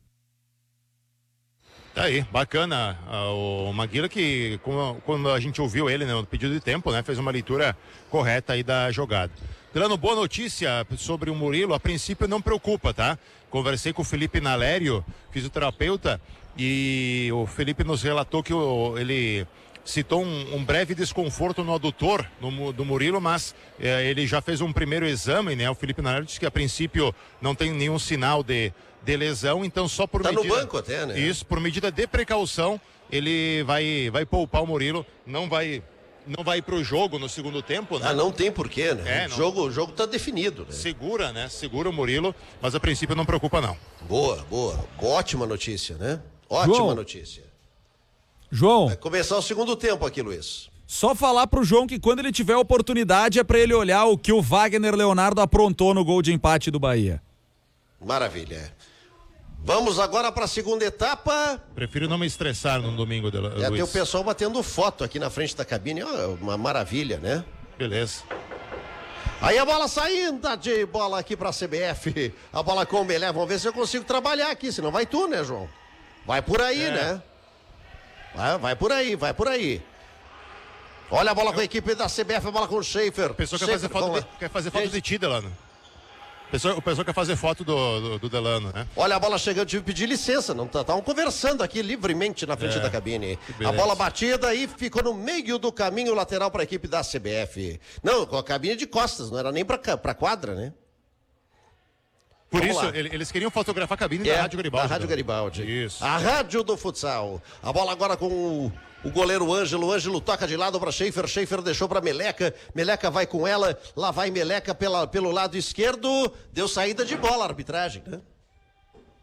Tá aí, bacana. O Maguila, que quando a gente ouviu ele, né, no pedido de tempo, né, fez uma leitura correta aí da jogada. Delano, boa notícia sobre o Murilo. A princípio não preocupa, tá? Conversei com o Felipe Nalério, fisioterapeuta, e o Felipe nos relatou que ele citou um breve desconforto no adutor do Murilo, mas ele já fez um primeiro exame, né? O Felipe Nalério disse que a princípio não tem nenhum sinal de lesão, então só por medida... Tá no banco até, né? Isso, por medida de precaução, ele vai poupar o Murilo, não vai ir pro jogo no segundo tempo, né? Não tem porquê, né? O jogo tá definido, né? Segura o Murilo, mas a princípio não preocupa não. Boa. Ótima notícia, né? Ótima notícia. João. Vai começar o segundo tempo aqui, Luiz. Só falar pro João que quando ele tiver oportunidade é pra ele olhar o que o Wagner Leonardo aprontou no gol de empate do Bahia. Maravilha. Vamos agora para a segunda etapa. Prefiro não me estressar no domingo, Luiz. Tem o pessoal batendo foto aqui na frente da cabine. Uma maravilha, né? Beleza. Aí a bola saindo de bola aqui para a CBF. A bola com o Melé. Vamos ver se eu consigo trabalhar aqui. Senão vai tu, né, João? Vai por aí, né? Vai por aí. Olha a bola com a equipe da CBF. A bola com o Schaefer. A pessoa quer fazer foto de ti, Delano. O pessoal quer fazer foto do Delano, né? Olha a bola chegando, tive que pedir licença, não estavam conversando aqui livremente na frente da cabine. A bola batida e ficou no meio do caminho lateral para a equipe da CBF. Não, com a cabine de costas, não era nem para quadra, né? Por isso, eles queriam fotografar a cabine da Rádio Garibaldi. Da Rádio Garibaldi. Isso. A rádio do futsal. A bola agora com o goleiro Ângelo. Ângelo toca de lado para Schaefer. Schaefer deixou para Meleca. Meleca vai com ela. Lá vai Meleca pelo lado esquerdo. Deu saída de bola a arbitragem, né?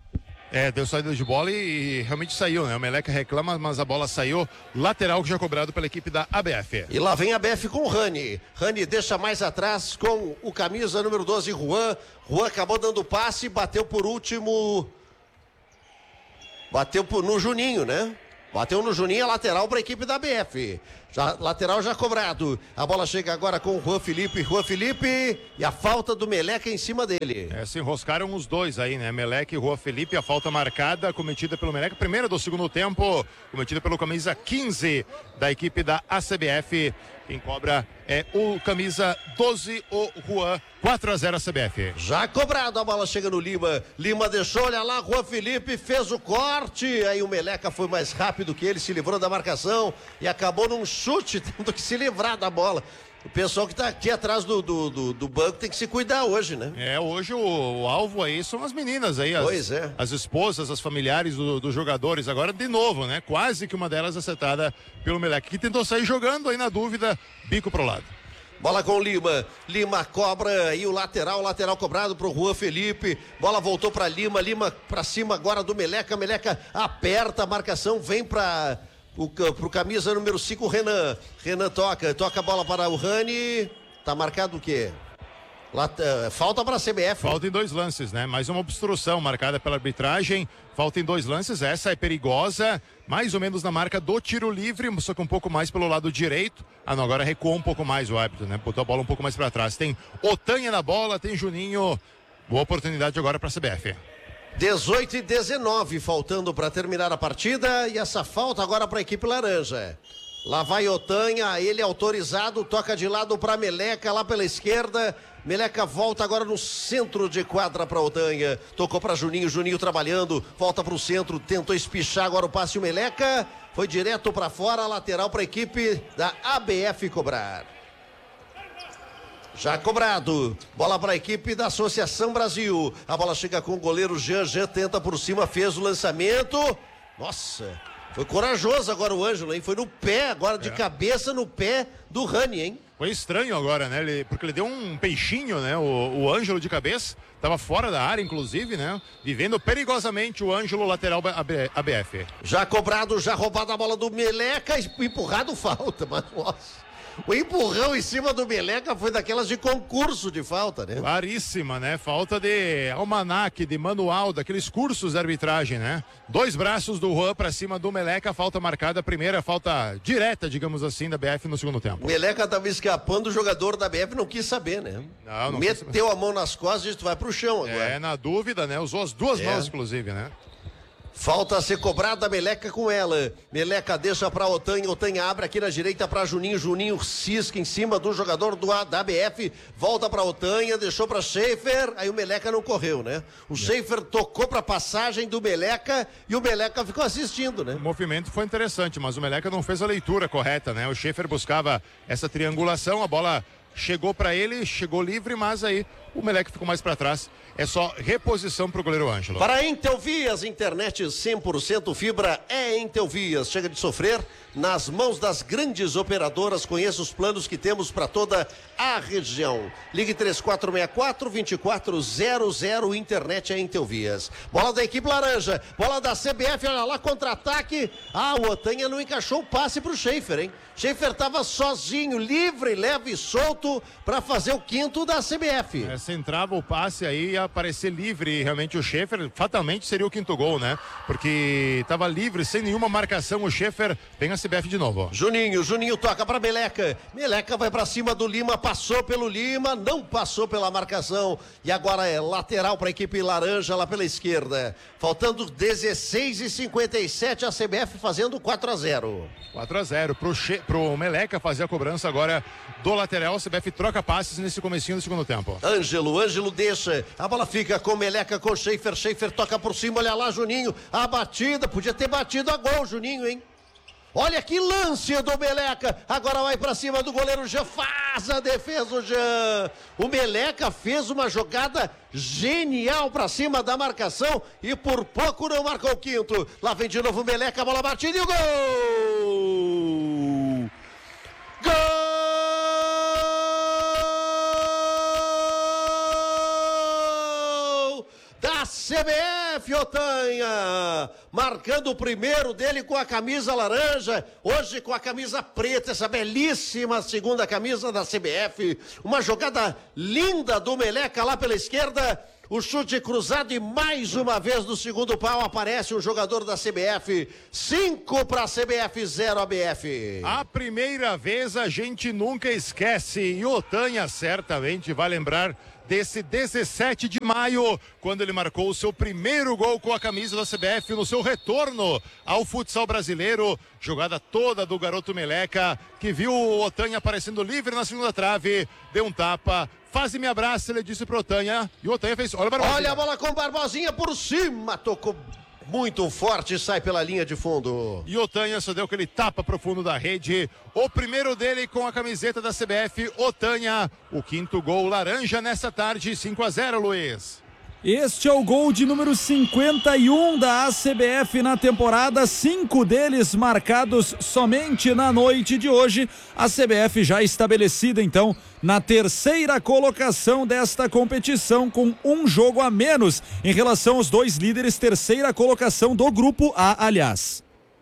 Deu saída de bola e realmente saiu, né? O Meleca reclama, mas a bola saiu. Lateral que já cobrado pela equipe da ABF. E lá vem a ABF com o Rani. Rani deixa mais atrás com o camisa número 12, Juan. Juan acabou dando passe, bateu por último. No Juninho, né? Bateu no Juninho, a lateral para a equipe da ABF. Lateral já cobrado. A bola chega agora com o Juan Felipe. Juan Felipe e a falta do Meleca em cima dele. Se enroscaram os dois aí, né? Meleca e Juan Felipe. A falta marcada, cometida pelo Meleca. Primeira do segundo tempo, cometida pelo camisa 15 da equipe da ACBF. Quem cobra é o camisa 12, o Juan. 4-0 a CBF. Já cobrado, a bola chega no Lima. Lima deixou, olha lá, Juan Felipe fez o corte. Aí o Meleca foi mais rápido que ele, se livrou da marcação e acabou num chute, tendo que se livrar da bola. O pessoal que tá aqui atrás do banco tem que se cuidar hoje, né? Hoje o alvo aí são as meninas aí, as esposas, as familiares dos jogadores. Agora, de novo, né? Quase que uma delas acertada pelo Meleca, que tentou sair jogando aí na dúvida, bico pro lado. Bola com o Lima. Lima cobra e o lateral cobrado pro Juan Felipe. Bola voltou pra Lima. Lima pra cima agora do Meleca. Meleca aperta a marcação, vem pro camisa número 5, Renan. Renan toca a bola para o Rani. Tá marcado o quê? Falta para a CBF. Falta em 2 lances, né? Mais uma obstrução marcada pela arbitragem. Falta em 2 lances, essa é perigosa. Mais ou menos na marca do tiro livre, só que um pouco mais pelo lado direito. Não, agora recuou um pouco mais o árbitro, né? Botou a bola um pouco mais para trás. Tem Otanha na bola, tem Juninho. Boa oportunidade agora para a CBF. 18-19, faltando para terminar a partida. E essa falta agora para a equipe laranja. Lá vai Otanha, ele autorizado, toca de lado para Meleca, lá pela esquerda. Meleca volta agora no centro de quadra para Otanha. Tocou para Juninho, Juninho trabalhando, volta para o centro, tentou espichar agora o passe o Meleca. Foi direto para fora, lateral para a equipe da ABF cobrar. Já cobrado, bola para a equipe da Associação Brasil. A bola chega com o goleiro Jean tenta por cima, fez o lançamento. Nossa, foi corajoso agora o Ângelo, hein? Foi no pé, agora de cabeça no pé do Rani, hein? Foi estranho agora, né? Porque ele deu um peixinho, né? O Ângelo de cabeça, estava fora da área, inclusive, né? Vivendo perigosamente o Ângelo, lateral ABF. Já cobrado, já roubado a bola do Meleca, empurrado falta, mas nossa. O empurrão em cima do Meleca foi daquelas de concurso de falta, né? Claríssima, né? Falta de almanaque, de manual, daqueles cursos de arbitragem, né? 2 braços do Juan pra cima do Meleca, falta marcada, primeira falta direta, digamos assim, da BF no segundo tempo. O Meleca tava escapando, o jogador da BF não quis saber, né? Não meteu a mão nas costas e tu vai pro chão agora. Na dúvida, né? Usou as 2 mãos, inclusive, né? Falta a ser cobrada, Meleca com ela. Meleca deixa para Otanha. Otanha abre aqui na direita para Juninho. Juninho cisca em cima do jogador da ABF. Volta para Otanha, deixou para Schaefer. Aí o Meleca não correu, né? O Schaefer tocou para passagem do Meleca e o Meleca ficou assistindo, né? O movimento foi interessante, mas o Meleca não fez a leitura correta, né? O Schaefer buscava essa triangulação, a bola chegou para ele, chegou livre, mas aí o Meleca ficou mais para trás. É só reposição para o goleiro Ângelo. Para Intelvias, internet 100% fibra é Intelvias. Chega de sofrer nas mãos das grandes operadoras. Conheça os planos que temos para toda a região. Ligue 3464-2400. Internet é Intelvias. Bola da equipe laranja. Bola da CBF. Olha lá, contra-ataque. O Otanha não encaixou o passe para o Schaefer, hein? Schaefer estava sozinho, livre, leve e solto para fazer o 5º da CBF. Se entrava o passe aí ia aparecer livre e realmente o Schaefer fatalmente seria o 5º gol, né? Porque estava livre, sem nenhuma marcação o Schaefer, vem a CBF de novo. Juninho toca para Meleca. Meleca vai para cima do Lima, passou pelo Lima, não passou pela marcação e agora é lateral para a equipe laranja lá pela esquerda. Faltando 16:57 a CBF fazendo 4-0. 4-0 pro Meleca fazer a cobrança agora do lateral. A CBF troca passes nesse comecinho do segundo tempo. Ângelo deixa, a bola fica com Meleca, com Schaefer toca por cima, olha lá Juninho, a batida, podia ter batido a gol Juninho, hein? Olha que lance do Meleca, agora vai pra cima do goleiro Jean, faz a defesa o Jean. O Meleca fez uma jogada genial pra cima da marcação e por pouco não marcou o 5º. Lá vem de novo o Meleca, a bola batida e o gol! Gol! da CBF, Otanha, marcando o primeiro dele com a camisa laranja, hoje com a camisa preta, essa belíssima segunda camisa da CBF, uma jogada linda do Meleca lá pela esquerda, o chute cruzado e mais uma vez no segundo pau aparece um jogador da CBF, 5 para a CBF, 0 ABF. A primeira vez a gente nunca esquece e Otanha certamente vai lembrar desse 17 de maio, quando ele marcou o seu primeiro gol com a camisa da CBF no seu retorno ao futsal brasileiro. Jogada toda do garoto Meleca, que viu o Otanha aparecendo livre na segunda trave, deu um tapa. Faze-me abraço, ele disse pro Otanha. E o Otanha fez, olha a bola com Barbosinha por cima, tocou muito forte e sai pela linha de fundo. E Otanha só deu aquele tapa pro fundo da rede. O primeiro dele com a camiseta da CBF, Otanha. O quinto gol laranja nessa tarde, 5-0, Luiz. Este é o gol de número 51 da ACBF na temporada, 5 deles marcados somente na noite de hoje. A CBF já estabelecida então na terceira colocação desta competição, com um jogo a menos em relação aos dois líderes, terceira colocação do grupo A, aliás.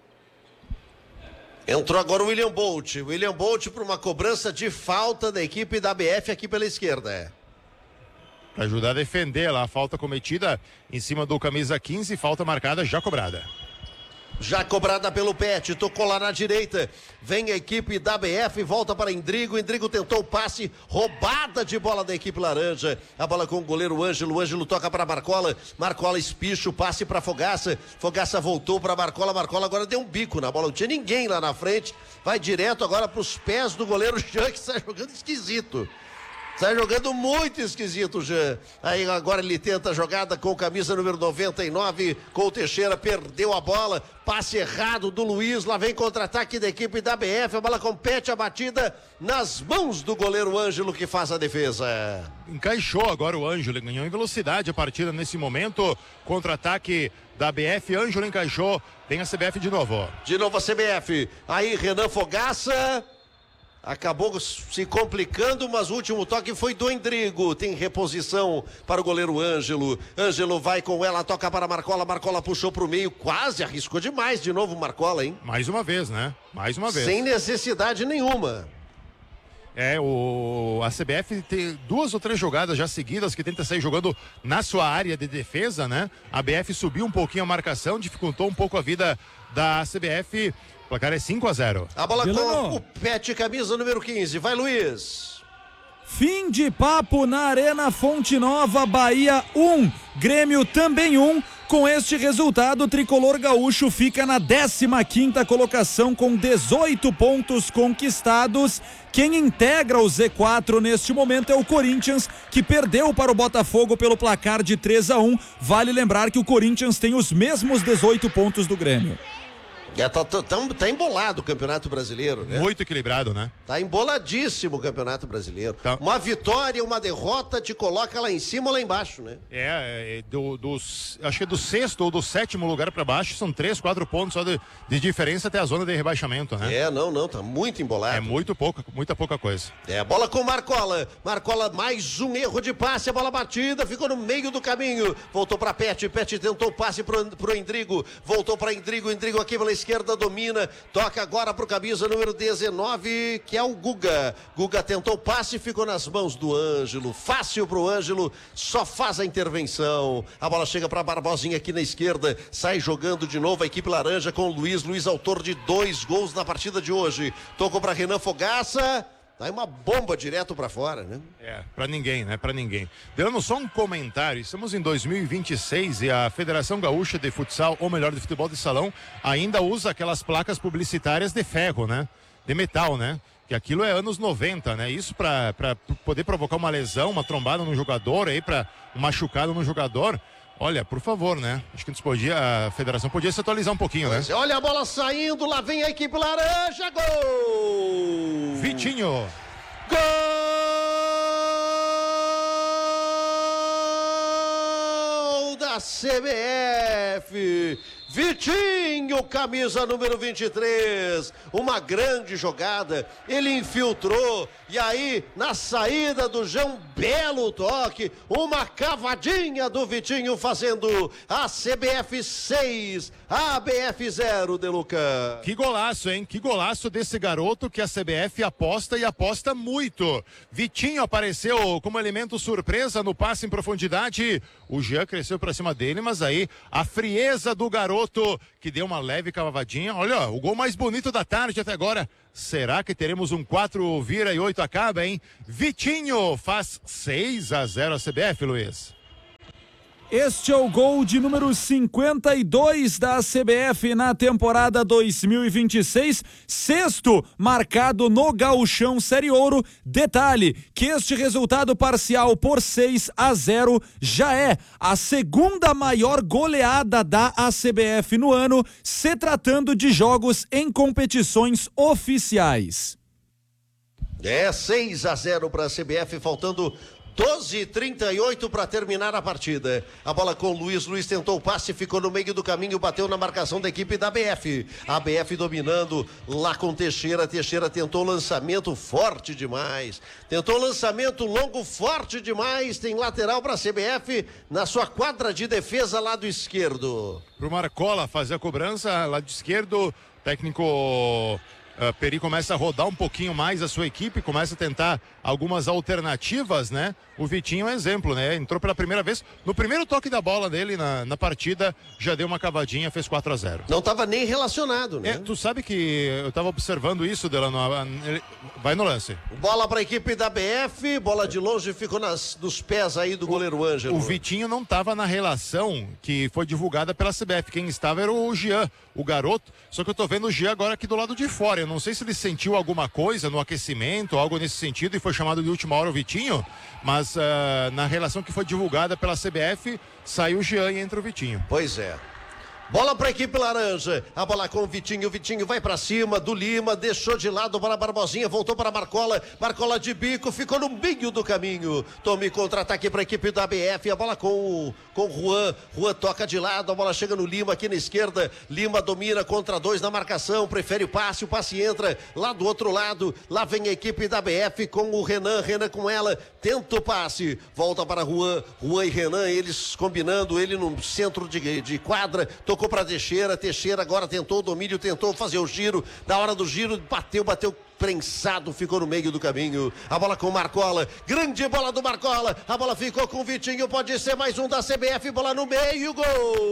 Entrou agora o William Bolt para uma cobrança de falta da equipe da ABF aqui pela esquerda. Para ajudar a defender lá a falta cometida em cima do camisa 15, falta marcada, já cobrada. Já cobrada pelo Pet, tocou lá na direita, vem a equipe da ABF, volta para Indrigo tentou o passe, roubada de bola da equipe laranja, a bola com o goleiro Ângelo toca para Marcola espicha o passe para Fogaça voltou para Marcola agora deu um bico na bola, não tinha ninguém lá na frente, vai direto agora para os pés do goleiro Jean, que está jogando esquisito. Está jogando muito esquisito, Jean. Aí agora ele tenta a jogada com camisa número 99, com o Teixeira, perdeu a bola, passe errado do Luiz, lá vem contra-ataque da equipe da BF, a bola compete a batida nas mãos do goleiro Ângelo, que faz a defesa. Encaixou agora o Ângelo, ganhou em velocidade a partida nesse momento, contra-ataque da BF, Ângelo encaixou, vem a CBF de novo. De novo a CBF, aí Renan Fogaça. Acabou se complicando, mas o último toque foi do Indrigo. Tem reposição para o goleiro Ângelo. Ângelo vai com ela, toca para Marcola. Marcola puxou para o meio, quase arriscou demais de novo Marcola, hein? Mais uma vez, né? Mais uma vez. Sem necessidade nenhuma. A CBF tem 2 ou 3 jogadas já seguidas que tenta sair jogando na sua área de defesa, né? A BF subiu um pouquinho a marcação, dificultou um pouco a vida da CBF. O placar é 5-0. A bola com o Pet, camisa número 15. Vai, Luiz. Fim de papo na Arena Fonte Nova, Bahia 1, Grêmio também 1. Com este resultado, o tricolor gaúcho fica na 15ª colocação com 18 pontos conquistados. Quem integra o Z4 neste momento é o Corinthians, que perdeu para o Botafogo pelo placar de 3-1. Vale lembrar que o Corinthians tem os mesmos 18 pontos do Grêmio. Tá embolado o Campeonato Brasileiro, né? Muito equilibrado, né? Tá emboladíssimo o Campeonato Brasileiro. Tá. Uma vitória, uma derrota te coloca lá em cima ou lá embaixo, né? Acho que é do 6º ou do 7º lugar para baixo, são 3, 4 pontos só de diferença até a zona de rebaixamento, né? Tá muito embolado. É muita pouca coisa. Bola com Marcola. Marcola, mais um erro de passe, a bola batida, ficou no meio do caminho. Voltou para Pet tentou o passe pro Indrigo. Voltou para Indrigo aqui pela esquerda domina, toca agora pro camisa número 19, que é o Guga. Guga tentou o passe, ficou nas mãos do Ângelo, fácil pro Ângelo, só faz a intervenção. A bola chega para Barbosinha aqui na esquerda, sai jogando de novo a equipe laranja com o Luiz, autor de 2 gols na partida de hoje. Tocou para Renan Fogaça. Tá uma bomba direto pra fora, né? Pra ninguém, né? Pra ninguém. Dando só um comentário, estamos em 2026 e a Federação Gaúcha de Futsal, ou melhor, de futebol de salão, ainda usa aquelas placas publicitárias de ferro, né? De metal, né? Que aquilo é anos 90, né? Isso pra poder provocar uma lesão, uma trombada no jogador, aí pra um machucado no jogador. Olha, por favor, né? Acho que a federação podia se atualizar um pouquinho, né? Olha a bola saindo, lá vem a equipe laranja, gol! Vitinho! Gol da da CBF. Vitinho, camisa número 23, uma grande jogada, ele infiltrou, e aí na saída do João, belo toque, uma cavadinha do Vitinho fazendo a CBF 6, a ABF 0, De Luca. Que golaço, hein? Que golaço desse garoto que a CBF aposta e aposta muito. Vitinho apareceu como elemento surpresa no passe em profundidade, o Jean cresceu pra cima dele, mas aí a frieza do garoto que deu uma leve cavadinha. Olha, o gol mais bonito da tarde até agora. Será que teremos um 4 vira e 8 acaba, hein? Vitinho faz 6-0 a CBF, Luiz. Este é o gol de número 52 da CBF na temporada 2026, sexto marcado no Gauchão Série Ouro. Detalhe que este resultado parcial por 6-0 já é a segunda maior goleada da ACBF no ano, se tratando de jogos em competições oficiais. 6-0 para a CBF, faltando 12:38 para terminar a partida. A bola com o Luiz tentou o passe, ficou no meio do caminho, bateu na marcação da equipe da ABF. A ABF dominando lá com Teixeira tentou lançamento forte demais. Tentou lançamento longo forte demais, tem lateral para a CBF na sua quadra de defesa lado esquerdo. Pro Marcola fazer a cobrança lado esquerdo, técnico Peri começa a rodar um pouquinho mais a sua equipe, começa a tentar algumas alternativas, né? O Vitinho é um exemplo, né? Entrou pela primeira vez, no primeiro toque da bola dele na partida, já deu uma cavadinha, fez 4-0. Não estava nem relacionado, né? Tu sabe que eu estava observando isso, Delano, vai no lance. Bola para a equipe da BF, bola de longe, ficou nos pés aí do goleiro Ângelo. O Vitinho não estava na relação que foi divulgada pela CBF, quem estava era o Jean, o garoto, só que eu tô vendo o Jean agora aqui do lado de fora, eu não sei se ele sentiu alguma coisa no aquecimento, algo nesse sentido, e foi chamado de última hora o Vitinho, mas na relação que foi divulgada pela CBF, saiu o Jean e entra o Vitinho. Pois é. Bola para a equipe laranja, a bola com o Vitinho vai para cima do Lima, deixou de lado para a Barbosinha, voltou para a Marcola de bico, ficou no meio do caminho, tome contra-ataque para a equipe da ABF, a bola com o Juan toca de lado, a bola chega no Lima aqui na esquerda, Lima domina contra dois na marcação, prefere o passe entra lá do outro lado, lá vem a equipe da ABF com o Renan com ela, tenta o passe, volta para Juan e Renan, eles combinando, ele no centro de quadra, tocou para Teixeira agora tentou o domínio, tentou fazer o giro, na hora do giro bateu prensado, ficou no meio do caminho, a bola com o Marcola, grande bola do Marcola, a bola ficou com o Vitinho, pode ser mais um da CBF, bola no meio, gol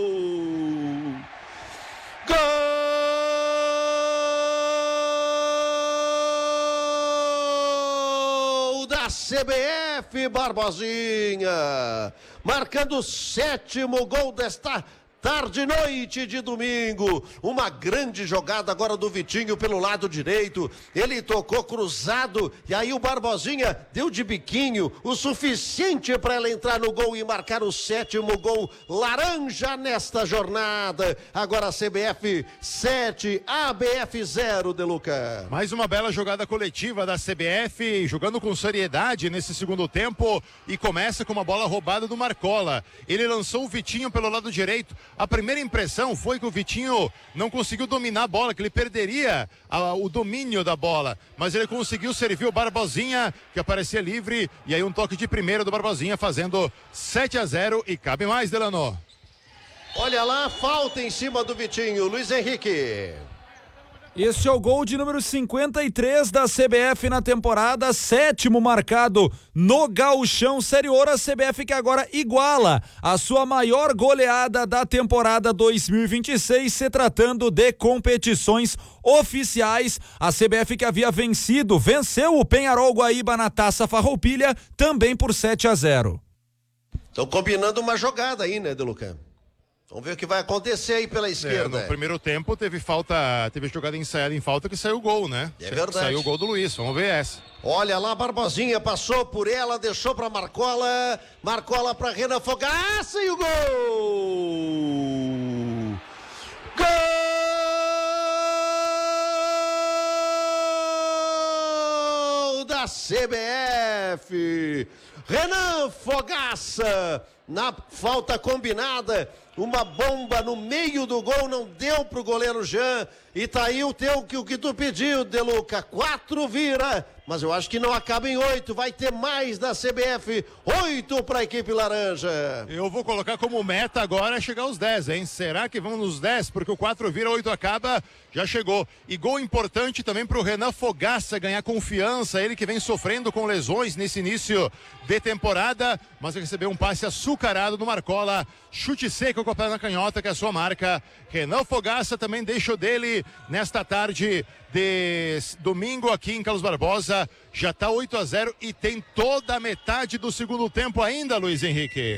da CBF, Barbosinha, marcando o 7º gol desta tarde e noite de domingo, uma grande jogada agora do Vitinho pelo lado direito, ele tocou cruzado e aí o Barbosinha deu de biquinho, o suficiente para ela entrar no gol e marcar o 7º gol laranja nesta jornada. Agora a CBF 7, ABF 0, De Luca. Mais uma bela jogada coletiva da CBF, jogando com seriedade nesse segundo tempo e começa com uma bola roubada do Marcola. Ele lançou o Vitinho pelo lado direito. A primeira impressão foi que o Vitinho não conseguiu dominar a bola, que ele perderia o domínio da bola, mas ele conseguiu servir o Barbosinha, que aparecia livre, e aí um toque de primeira do Barbosinha fazendo 7-0 e cabe mais, Delano. Olha lá, falta em cima do Vitinho, Luiz Henrique. Este é o gol de número 53 da CBF na temporada, 7º marcado no Gauchão Série Ouro. A CBF que agora iguala a sua maior goleada da temporada 2026, se tratando de competições oficiais. A CBF que havia venceu o Penharol Guaíba na Taça Farroupilha, também por 7-0. Estão combinando uma jogada aí, né, De Luca? Vamos ver o que vai acontecer aí pela esquerda. No primeiro tempo teve jogada ensaiada em falta que saiu o gol, né? É verdade. Saiu o gol do Luiz, vamos ver essa. Olha lá, Barbosinha passou por ela, deixou para Marcola para Renan Fogaça e o gol! Gol da CBF! Renan Fogaça na falta combinada. Uma bomba no meio do gol, não deu pro goleiro Jean. E tá aí o que tu pediu, Deluca. 4 vira, mas eu acho que não acaba em 8. Vai ter mais da CBF. 8 para a equipe laranja. Eu vou colocar como meta agora chegar aos 10, hein? Será que vamos nos 10? Porque o 4 vira, 8 acaba, já chegou. E gol importante também pro Renan Fogaça ganhar confiança. Ele que vem sofrendo com lesões nesse início de temporada, mas recebeu um passe açucarado do Marcola. Chute seco com a perna canhota, que é a sua marca. Renan Fogaça também deixou dele nesta tarde de domingo aqui em Carlos Barbosa. Já está 8-0 e tem toda a metade do segundo tempo ainda, Luiz Henrique.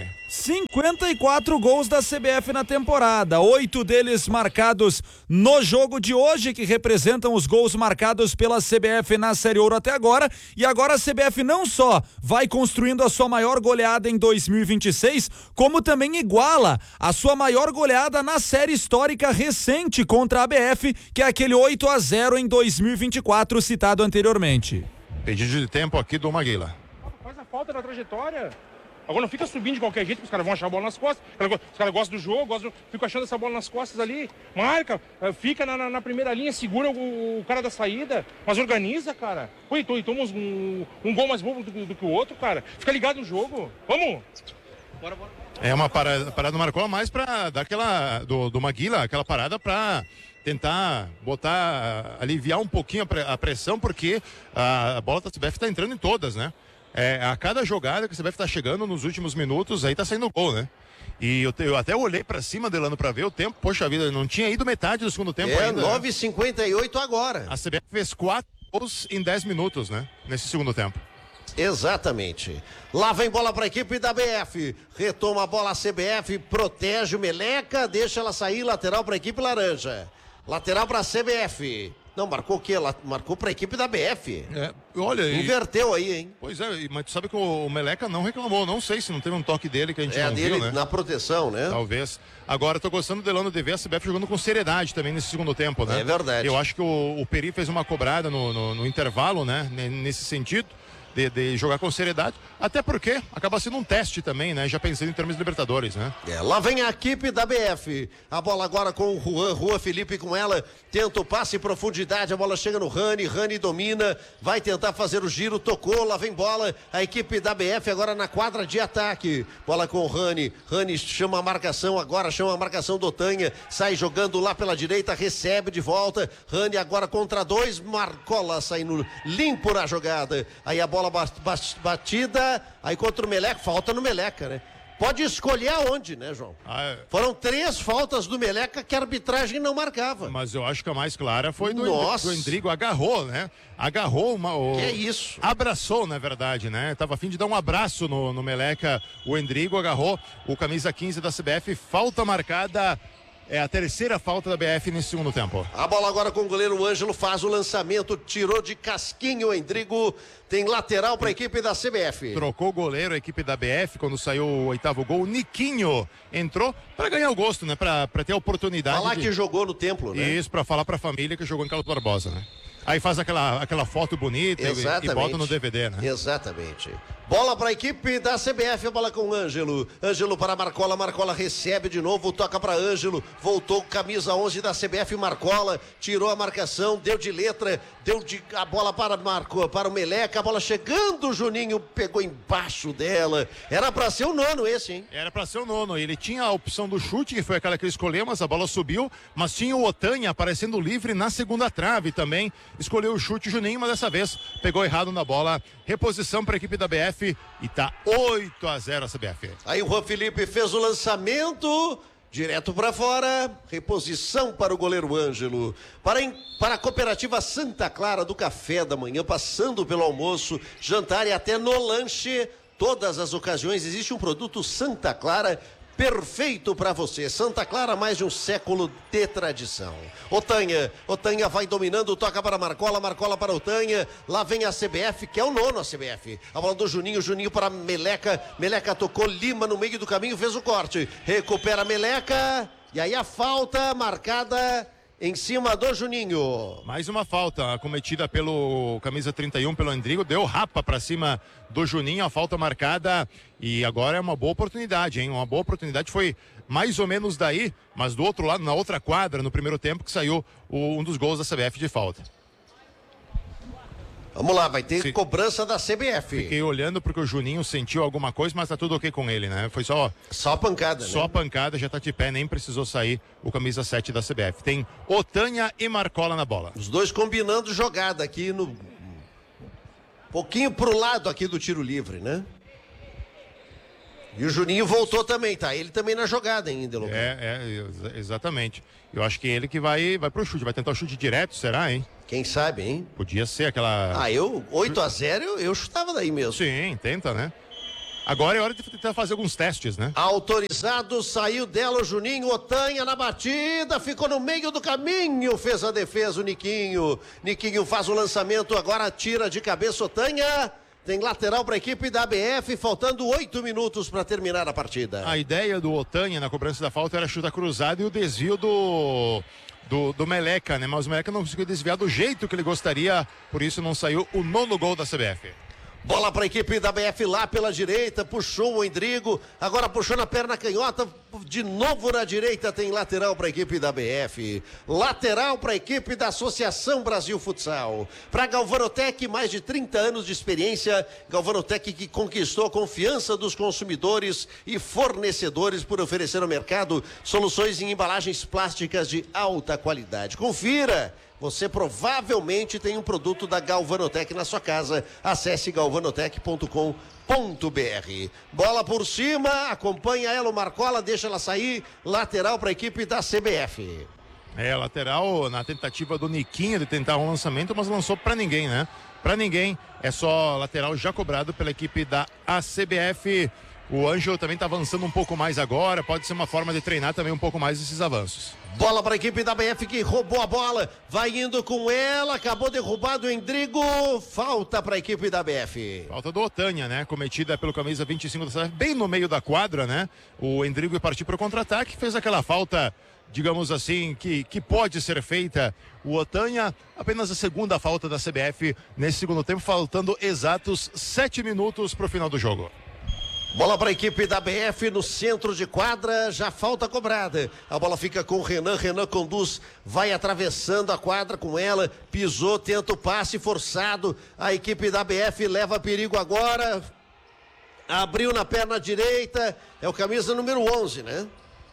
54 gols da CBF na temporada, 8 deles marcados no jogo de hoje, que representam os gols marcados pela CBF na Série Ouro até agora. E agora a CBF não só vai construindo a sua maior goleada em 2026, como também iguala a sua maior goleada na série histórica recente contra a ABF, que é aquele 8-0 em 2024 citado anteriormente. Pedido de tempo aqui do Maguila. Faz a falta na trajetória. Agora não fica subindo de qualquer jeito, porque os caras vão achar a bola nas costas. Os caras gostam do jogo, ficam achando essa bola nas costas ali. Marca, fica na primeira linha, segura o cara da saída, mas organiza, cara. Pô, então toma um gol mais bobo do que o outro, cara. Fica ligado no jogo. Vamos! Bora. É uma parada do Marcola mais pra dar aquela, do Maguila, aquela parada pra tentar aliviar um pouquinho a pressão, porque a bola da CBF tá entrando em todas, né? A cada jogada que a CBF tá chegando nos últimos minutos, aí tá saindo gol, né? E eu até olhei pra cima, Delano, pra ver o tempo. Poxa vida, não tinha ido metade do segundo tempo ainda. 9h58 agora. A CBF fez 4 gols em 10 minutos, né? Nesse segundo tempo. Exatamente. Lá vem bola para a equipe da BF. Retoma a bola a CBF, protege o Meleca, deixa ela sair, lateral para a equipe laranja. Lateral para a CBF. Não, marcou o quê? Marcou para a equipe da BF. Olha, inverteu aí, hein? Pois é, mas tu sabe que o Meleca não reclamou. Não sei se não teve um toque dele que a gente não dele, viu, né? Na proteção, né? Talvez. Agora, tô gostando do Delano de ver a CBF jogando com seriedade também nesse segundo tempo, né? É verdade. Eu acho que o Peri fez uma cobrada no intervalo, né? Nesse sentido. De jogar com seriedade, até porque acaba sendo um teste também, né? Já pensando em termos de Libertadores, né? Lá vem a equipe da BF, a bola agora com o Juan Felipe com ela, tenta o passe em profundidade, a bola chega no Rani domina, vai tentar fazer o giro, tocou, lá vem bola, a equipe da BF agora na quadra de ataque, bola com o Rani chama a marcação agora, chama a marcação do Otanha, sai jogando lá pela direita, recebe de volta, Rani agora contra 2, Marcola saindo limpo na jogada, aí a bola batida, aí contra o Meleca, falta no Meleca, né? Pode escolher aonde, né, João? Foram 3 faltas do Meleca que a arbitragem não marcava. Mas eu acho que a mais clara foi do Endrigo, agarrou, né? Agarrou que é isso? Abraçou, na verdade, né? Tava a fim de dar um abraço no Meleca, o Endrigo agarrou o camisa 15 da CBF, falta marcada. É a terceira falta da BF nesse segundo tempo. A bola agora com o goleiro Ângelo, faz o lançamento, tirou de casquinho o Endrigo, tem lateral para a equipe da CBF. Trocou o goleiro, a equipe da BF, quando saiu o 8º gol, o Niquinho entrou para ganhar o gosto, né? Para ter a oportunidade. Falar que jogou no Templo, né? Isso, para falar para a família que jogou em Carlos Barbosa, né? Aí faz aquela foto bonita e bota no DVD, né? Exatamente. Bola para a equipe da CBF, a bola com o Ângelo. Ângelo para Marcola, Marcola recebe de novo, toca para Ângelo, voltou camisa 11 da CBF, Marcola, tirou a marcação, deu de letra, a bola para o Meleca, a bola chegando, o Juninho pegou embaixo dela. Era para ser o 9º esse, hein? Era para ser o 9º. Ele tinha a opção do chute, que foi aquela que ele escolheu, mas a bola subiu, mas tinha o Otanha aparecendo livre na segunda trave também. Escolheu o chute, o Juninho, mas dessa vez pegou errado na bola. Reposição para a equipe da BF e tá 8-0 a CBF. Aí o Juan Felipe fez o lançamento direto para fora, reposição para o goleiro Ângelo. Para a cooperativa Santa Clara do café da manhã, passando pelo almoço, jantar e até no lanche, todas as ocasiões existe um produto Santa Clara perfeito para você. Santa Clara, mais de um século de tradição. Otanha vai dominando, toca para Marcola para Otanha, lá vem a CBF, que é o 9º a CBF. A bola do Juninho para Meleca, Meleca tocou, Lima no meio do caminho, fez o corte, recupera Meleca, e aí a falta marcada em cima do Juninho. Mais uma falta cometida pelo camisa 31, pelo Endrigo, deu rapa para cima do Juninho, a falta marcada, e agora é uma boa oportunidade, hein? Uma boa oportunidade, foi mais ou menos daí, mas do outro lado, na outra quadra, no primeiro tempo, que saiu um dos gols da CBF de falta. Vamos lá, vai ter cobrança da CBF. Fiquei olhando porque o Juninho sentiu alguma coisa, mas tá tudo ok com ele, né? Foi só pancada, Só pancada, já tá de pé, nem precisou sair o camisa 7 da CBF. Tem Otanha e Marcola na bola. Os dois combinando jogada aqui no... pouquinho pro lado aqui do tiro livre, né? E o Juninho voltou também, tá? Ele também na jogada ainda, Lucas. Exatamente. Eu acho que ele que vai pro chute, vai tentar o chute direto, será, hein? Quem sabe, hein? Podia ser aquela... 8-0 eu chutava daí mesmo. Sim, tenta, né? Agora é hora de tentar fazer alguns testes, né? Autorizado, saiu dela o Juninho, Otanha na batida, ficou no meio do caminho, fez a defesa o Niquinho. Niquinho faz o lançamento, agora tira de cabeça Otanha. Tem lateral para a equipe da ABF, faltando 8 minutos para terminar a partida. A ideia do Otanha na cobrança da falta era chutar cruzado e o desvio do Meleca, né? Mas o Meleca não conseguiu desviar do jeito que ele gostaria, por isso não saiu o 9º gol da CBF. Bola para a equipe da BF lá pela direita, puxou o Endrigo, agora puxou na perna canhota, de novo na direita, tem lateral para a equipe da BF, lateral para a equipe da Associação Brasil Futsal. Para Galvanotec, mais de 30 anos de experiência, Galvanotec que conquistou a confiança dos consumidores e fornecedores por oferecer ao mercado soluções em embalagens plásticas de alta qualidade. Confira! Você provavelmente tem um produto da Galvanotec na sua casa. Acesse galvanotec.com.br. Bola por cima, acompanha ela o Marcola, deixa ela sair. Lateral para a equipe da CBF. Lateral na tentativa do Niquinho de tentar um lançamento, mas lançou para ninguém, né? Para ninguém, é só lateral já cobrado pela equipe da ACBF. O Ângelo também está avançando um pouco mais agora, pode ser uma forma de treinar também um pouco mais esses avanços. Bola para a equipe da BF que roubou a bola, vai indo com ela, acabou derrubado o Endrigo, falta para a equipe da BF. Falta do Otanha, né? Cometida pelo camisa 25 da CBF, bem no meio da quadra, né? O Endrigo ia partir para o contra-ataque, fez aquela falta, digamos assim, que pode ser feita. O Otanha, apenas a segunda falta da CBF nesse segundo tempo, faltando exatos 7 minutos para o final do jogo. Bola para a equipe da BF no centro de quadra, já falta cobrada. A bola fica com o Renan, Renan conduz, vai atravessando a quadra com ela, pisou, tenta o passe forçado. A equipe da BF leva perigo agora. Abriu na perna direita, é o camisa número 11, né?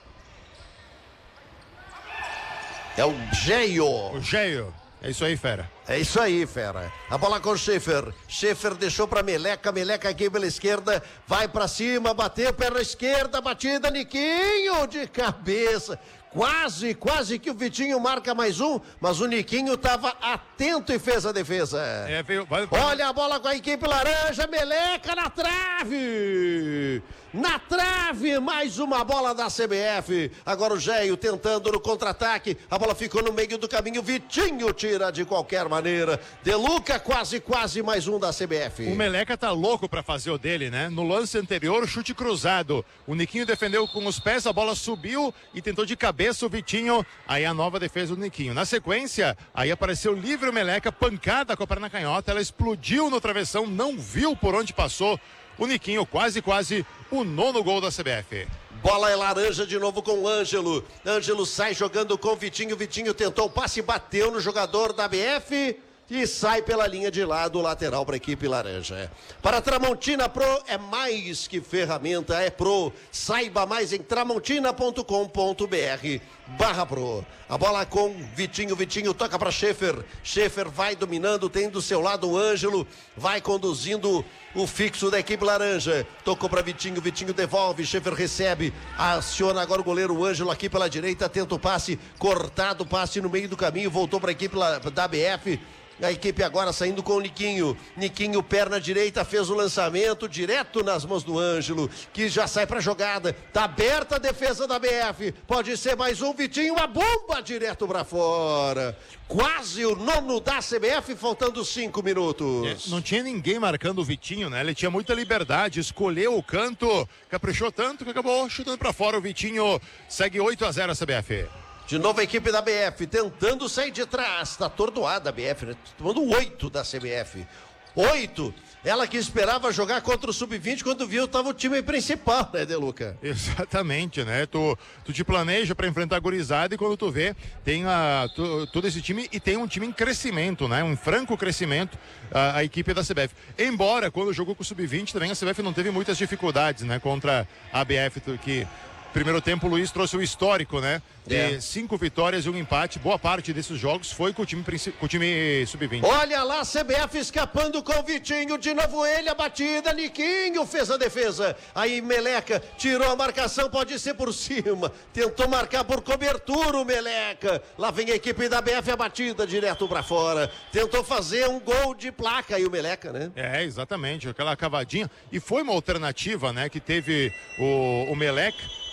É o Geio. O Geio. É isso aí, fera. É isso aí, fera. A bola com o Schaefer. Schaefer deixou para Meleca. Meleca aqui pela esquerda. Vai para cima, bateu perna esquerda, batida, Niquinho de cabeça. Quase que o Vitinho marca mais um, mas o Niquinho estava atento e fez a defesa. Olha a bola com a equipe laranja, Meleca na trave! Na trave, mais uma bola da CBF. Agora o Geio tentando no contra-ataque. A bola ficou no meio do caminho. Vitinho tira de qualquer maneira. Deluca, quase mais um da CBF. O Meleca tá louco pra fazer o dele, né? No lance anterior, chute cruzado. O Niquinho defendeu com os pés, a bola subiu e tentou de cabeça o Vitinho. Aí a nova defesa do Niquinho. Na sequência, aí apareceu livre o Meleca, pancada com a perna canhota. Ela explodiu no travessão, não viu por onde passou. O Niquinho quase o 9º gol da CBF. Bola é laranja de novo com o Ângelo. Ângelo sai jogando com o Vitinho. Vitinho tentou o passe, bateu no jogador da BF e sai pela linha de lado, lateral para a equipe laranja. Para a Tramontina Pro é mais que ferramenta, é Pro. Saiba mais em tramontina.com.br/Pro. A bola com Vitinho, Vitinho toca para Schaefer. Schaefer vai dominando, tem do seu lado o Ângelo, vai conduzindo o fixo da equipe laranja. Tocou para Vitinho, Vitinho devolve, Schaefer recebe, aciona agora o goleiro Ângelo aqui pela direita, tenta o passe, cortado o passe no meio do caminho, voltou para a equipe da BF. A equipe agora saindo com o Niquinho. Niquinho, perna direita, fez o lançamento direto nas mãos do Ângelo, que já sai pra jogada. Tá aberta a defesa da BF. Pode ser mais um, Vitinho, uma bomba direto pra fora. Quase o 9º da CBF, faltando 5 minutos. Não tinha ninguém marcando o Vitinho, né? Ele tinha muita liberdade, escolheu o canto, caprichou tanto que acabou chutando pra fora. O Vitinho segue 8-0 a CBF. De novo a equipe da BF tentando sair de trás. Tá atordoada a BF, né? Tomando 8 da CBF. 8. Ela que esperava jogar contra o Sub-20, quando viu, tava o time principal, né, Deluca? Exatamente, né? Tu te planeja para enfrentar a gurizada e quando tu vê, tem todo esse time e tem um time em crescimento, né? Um franco crescimento, a equipe da CBF. Embora, quando jogou com o Sub-20, também a CBF não teve muitas dificuldades, né? Contra a ABF, que... Primeiro tempo, o Luiz trouxe o histórico, né? De 5 vitórias e 1 empate. Boa parte desses jogos foi com o time Sub-20. Olha lá, a CBF escapando com o Vitinho. De novo ele, a batida. Niquinho fez a defesa. Aí Meleca tirou a marcação, pode ser por cima. Tentou marcar por cobertura o Meleca. Lá vem a equipe da BF, a batida direto pra fora. Tentou fazer um gol de placa aí o Meleca, né? Exatamente. Aquela cavadinha. E foi uma alternativa, né? Que teve o Meleca.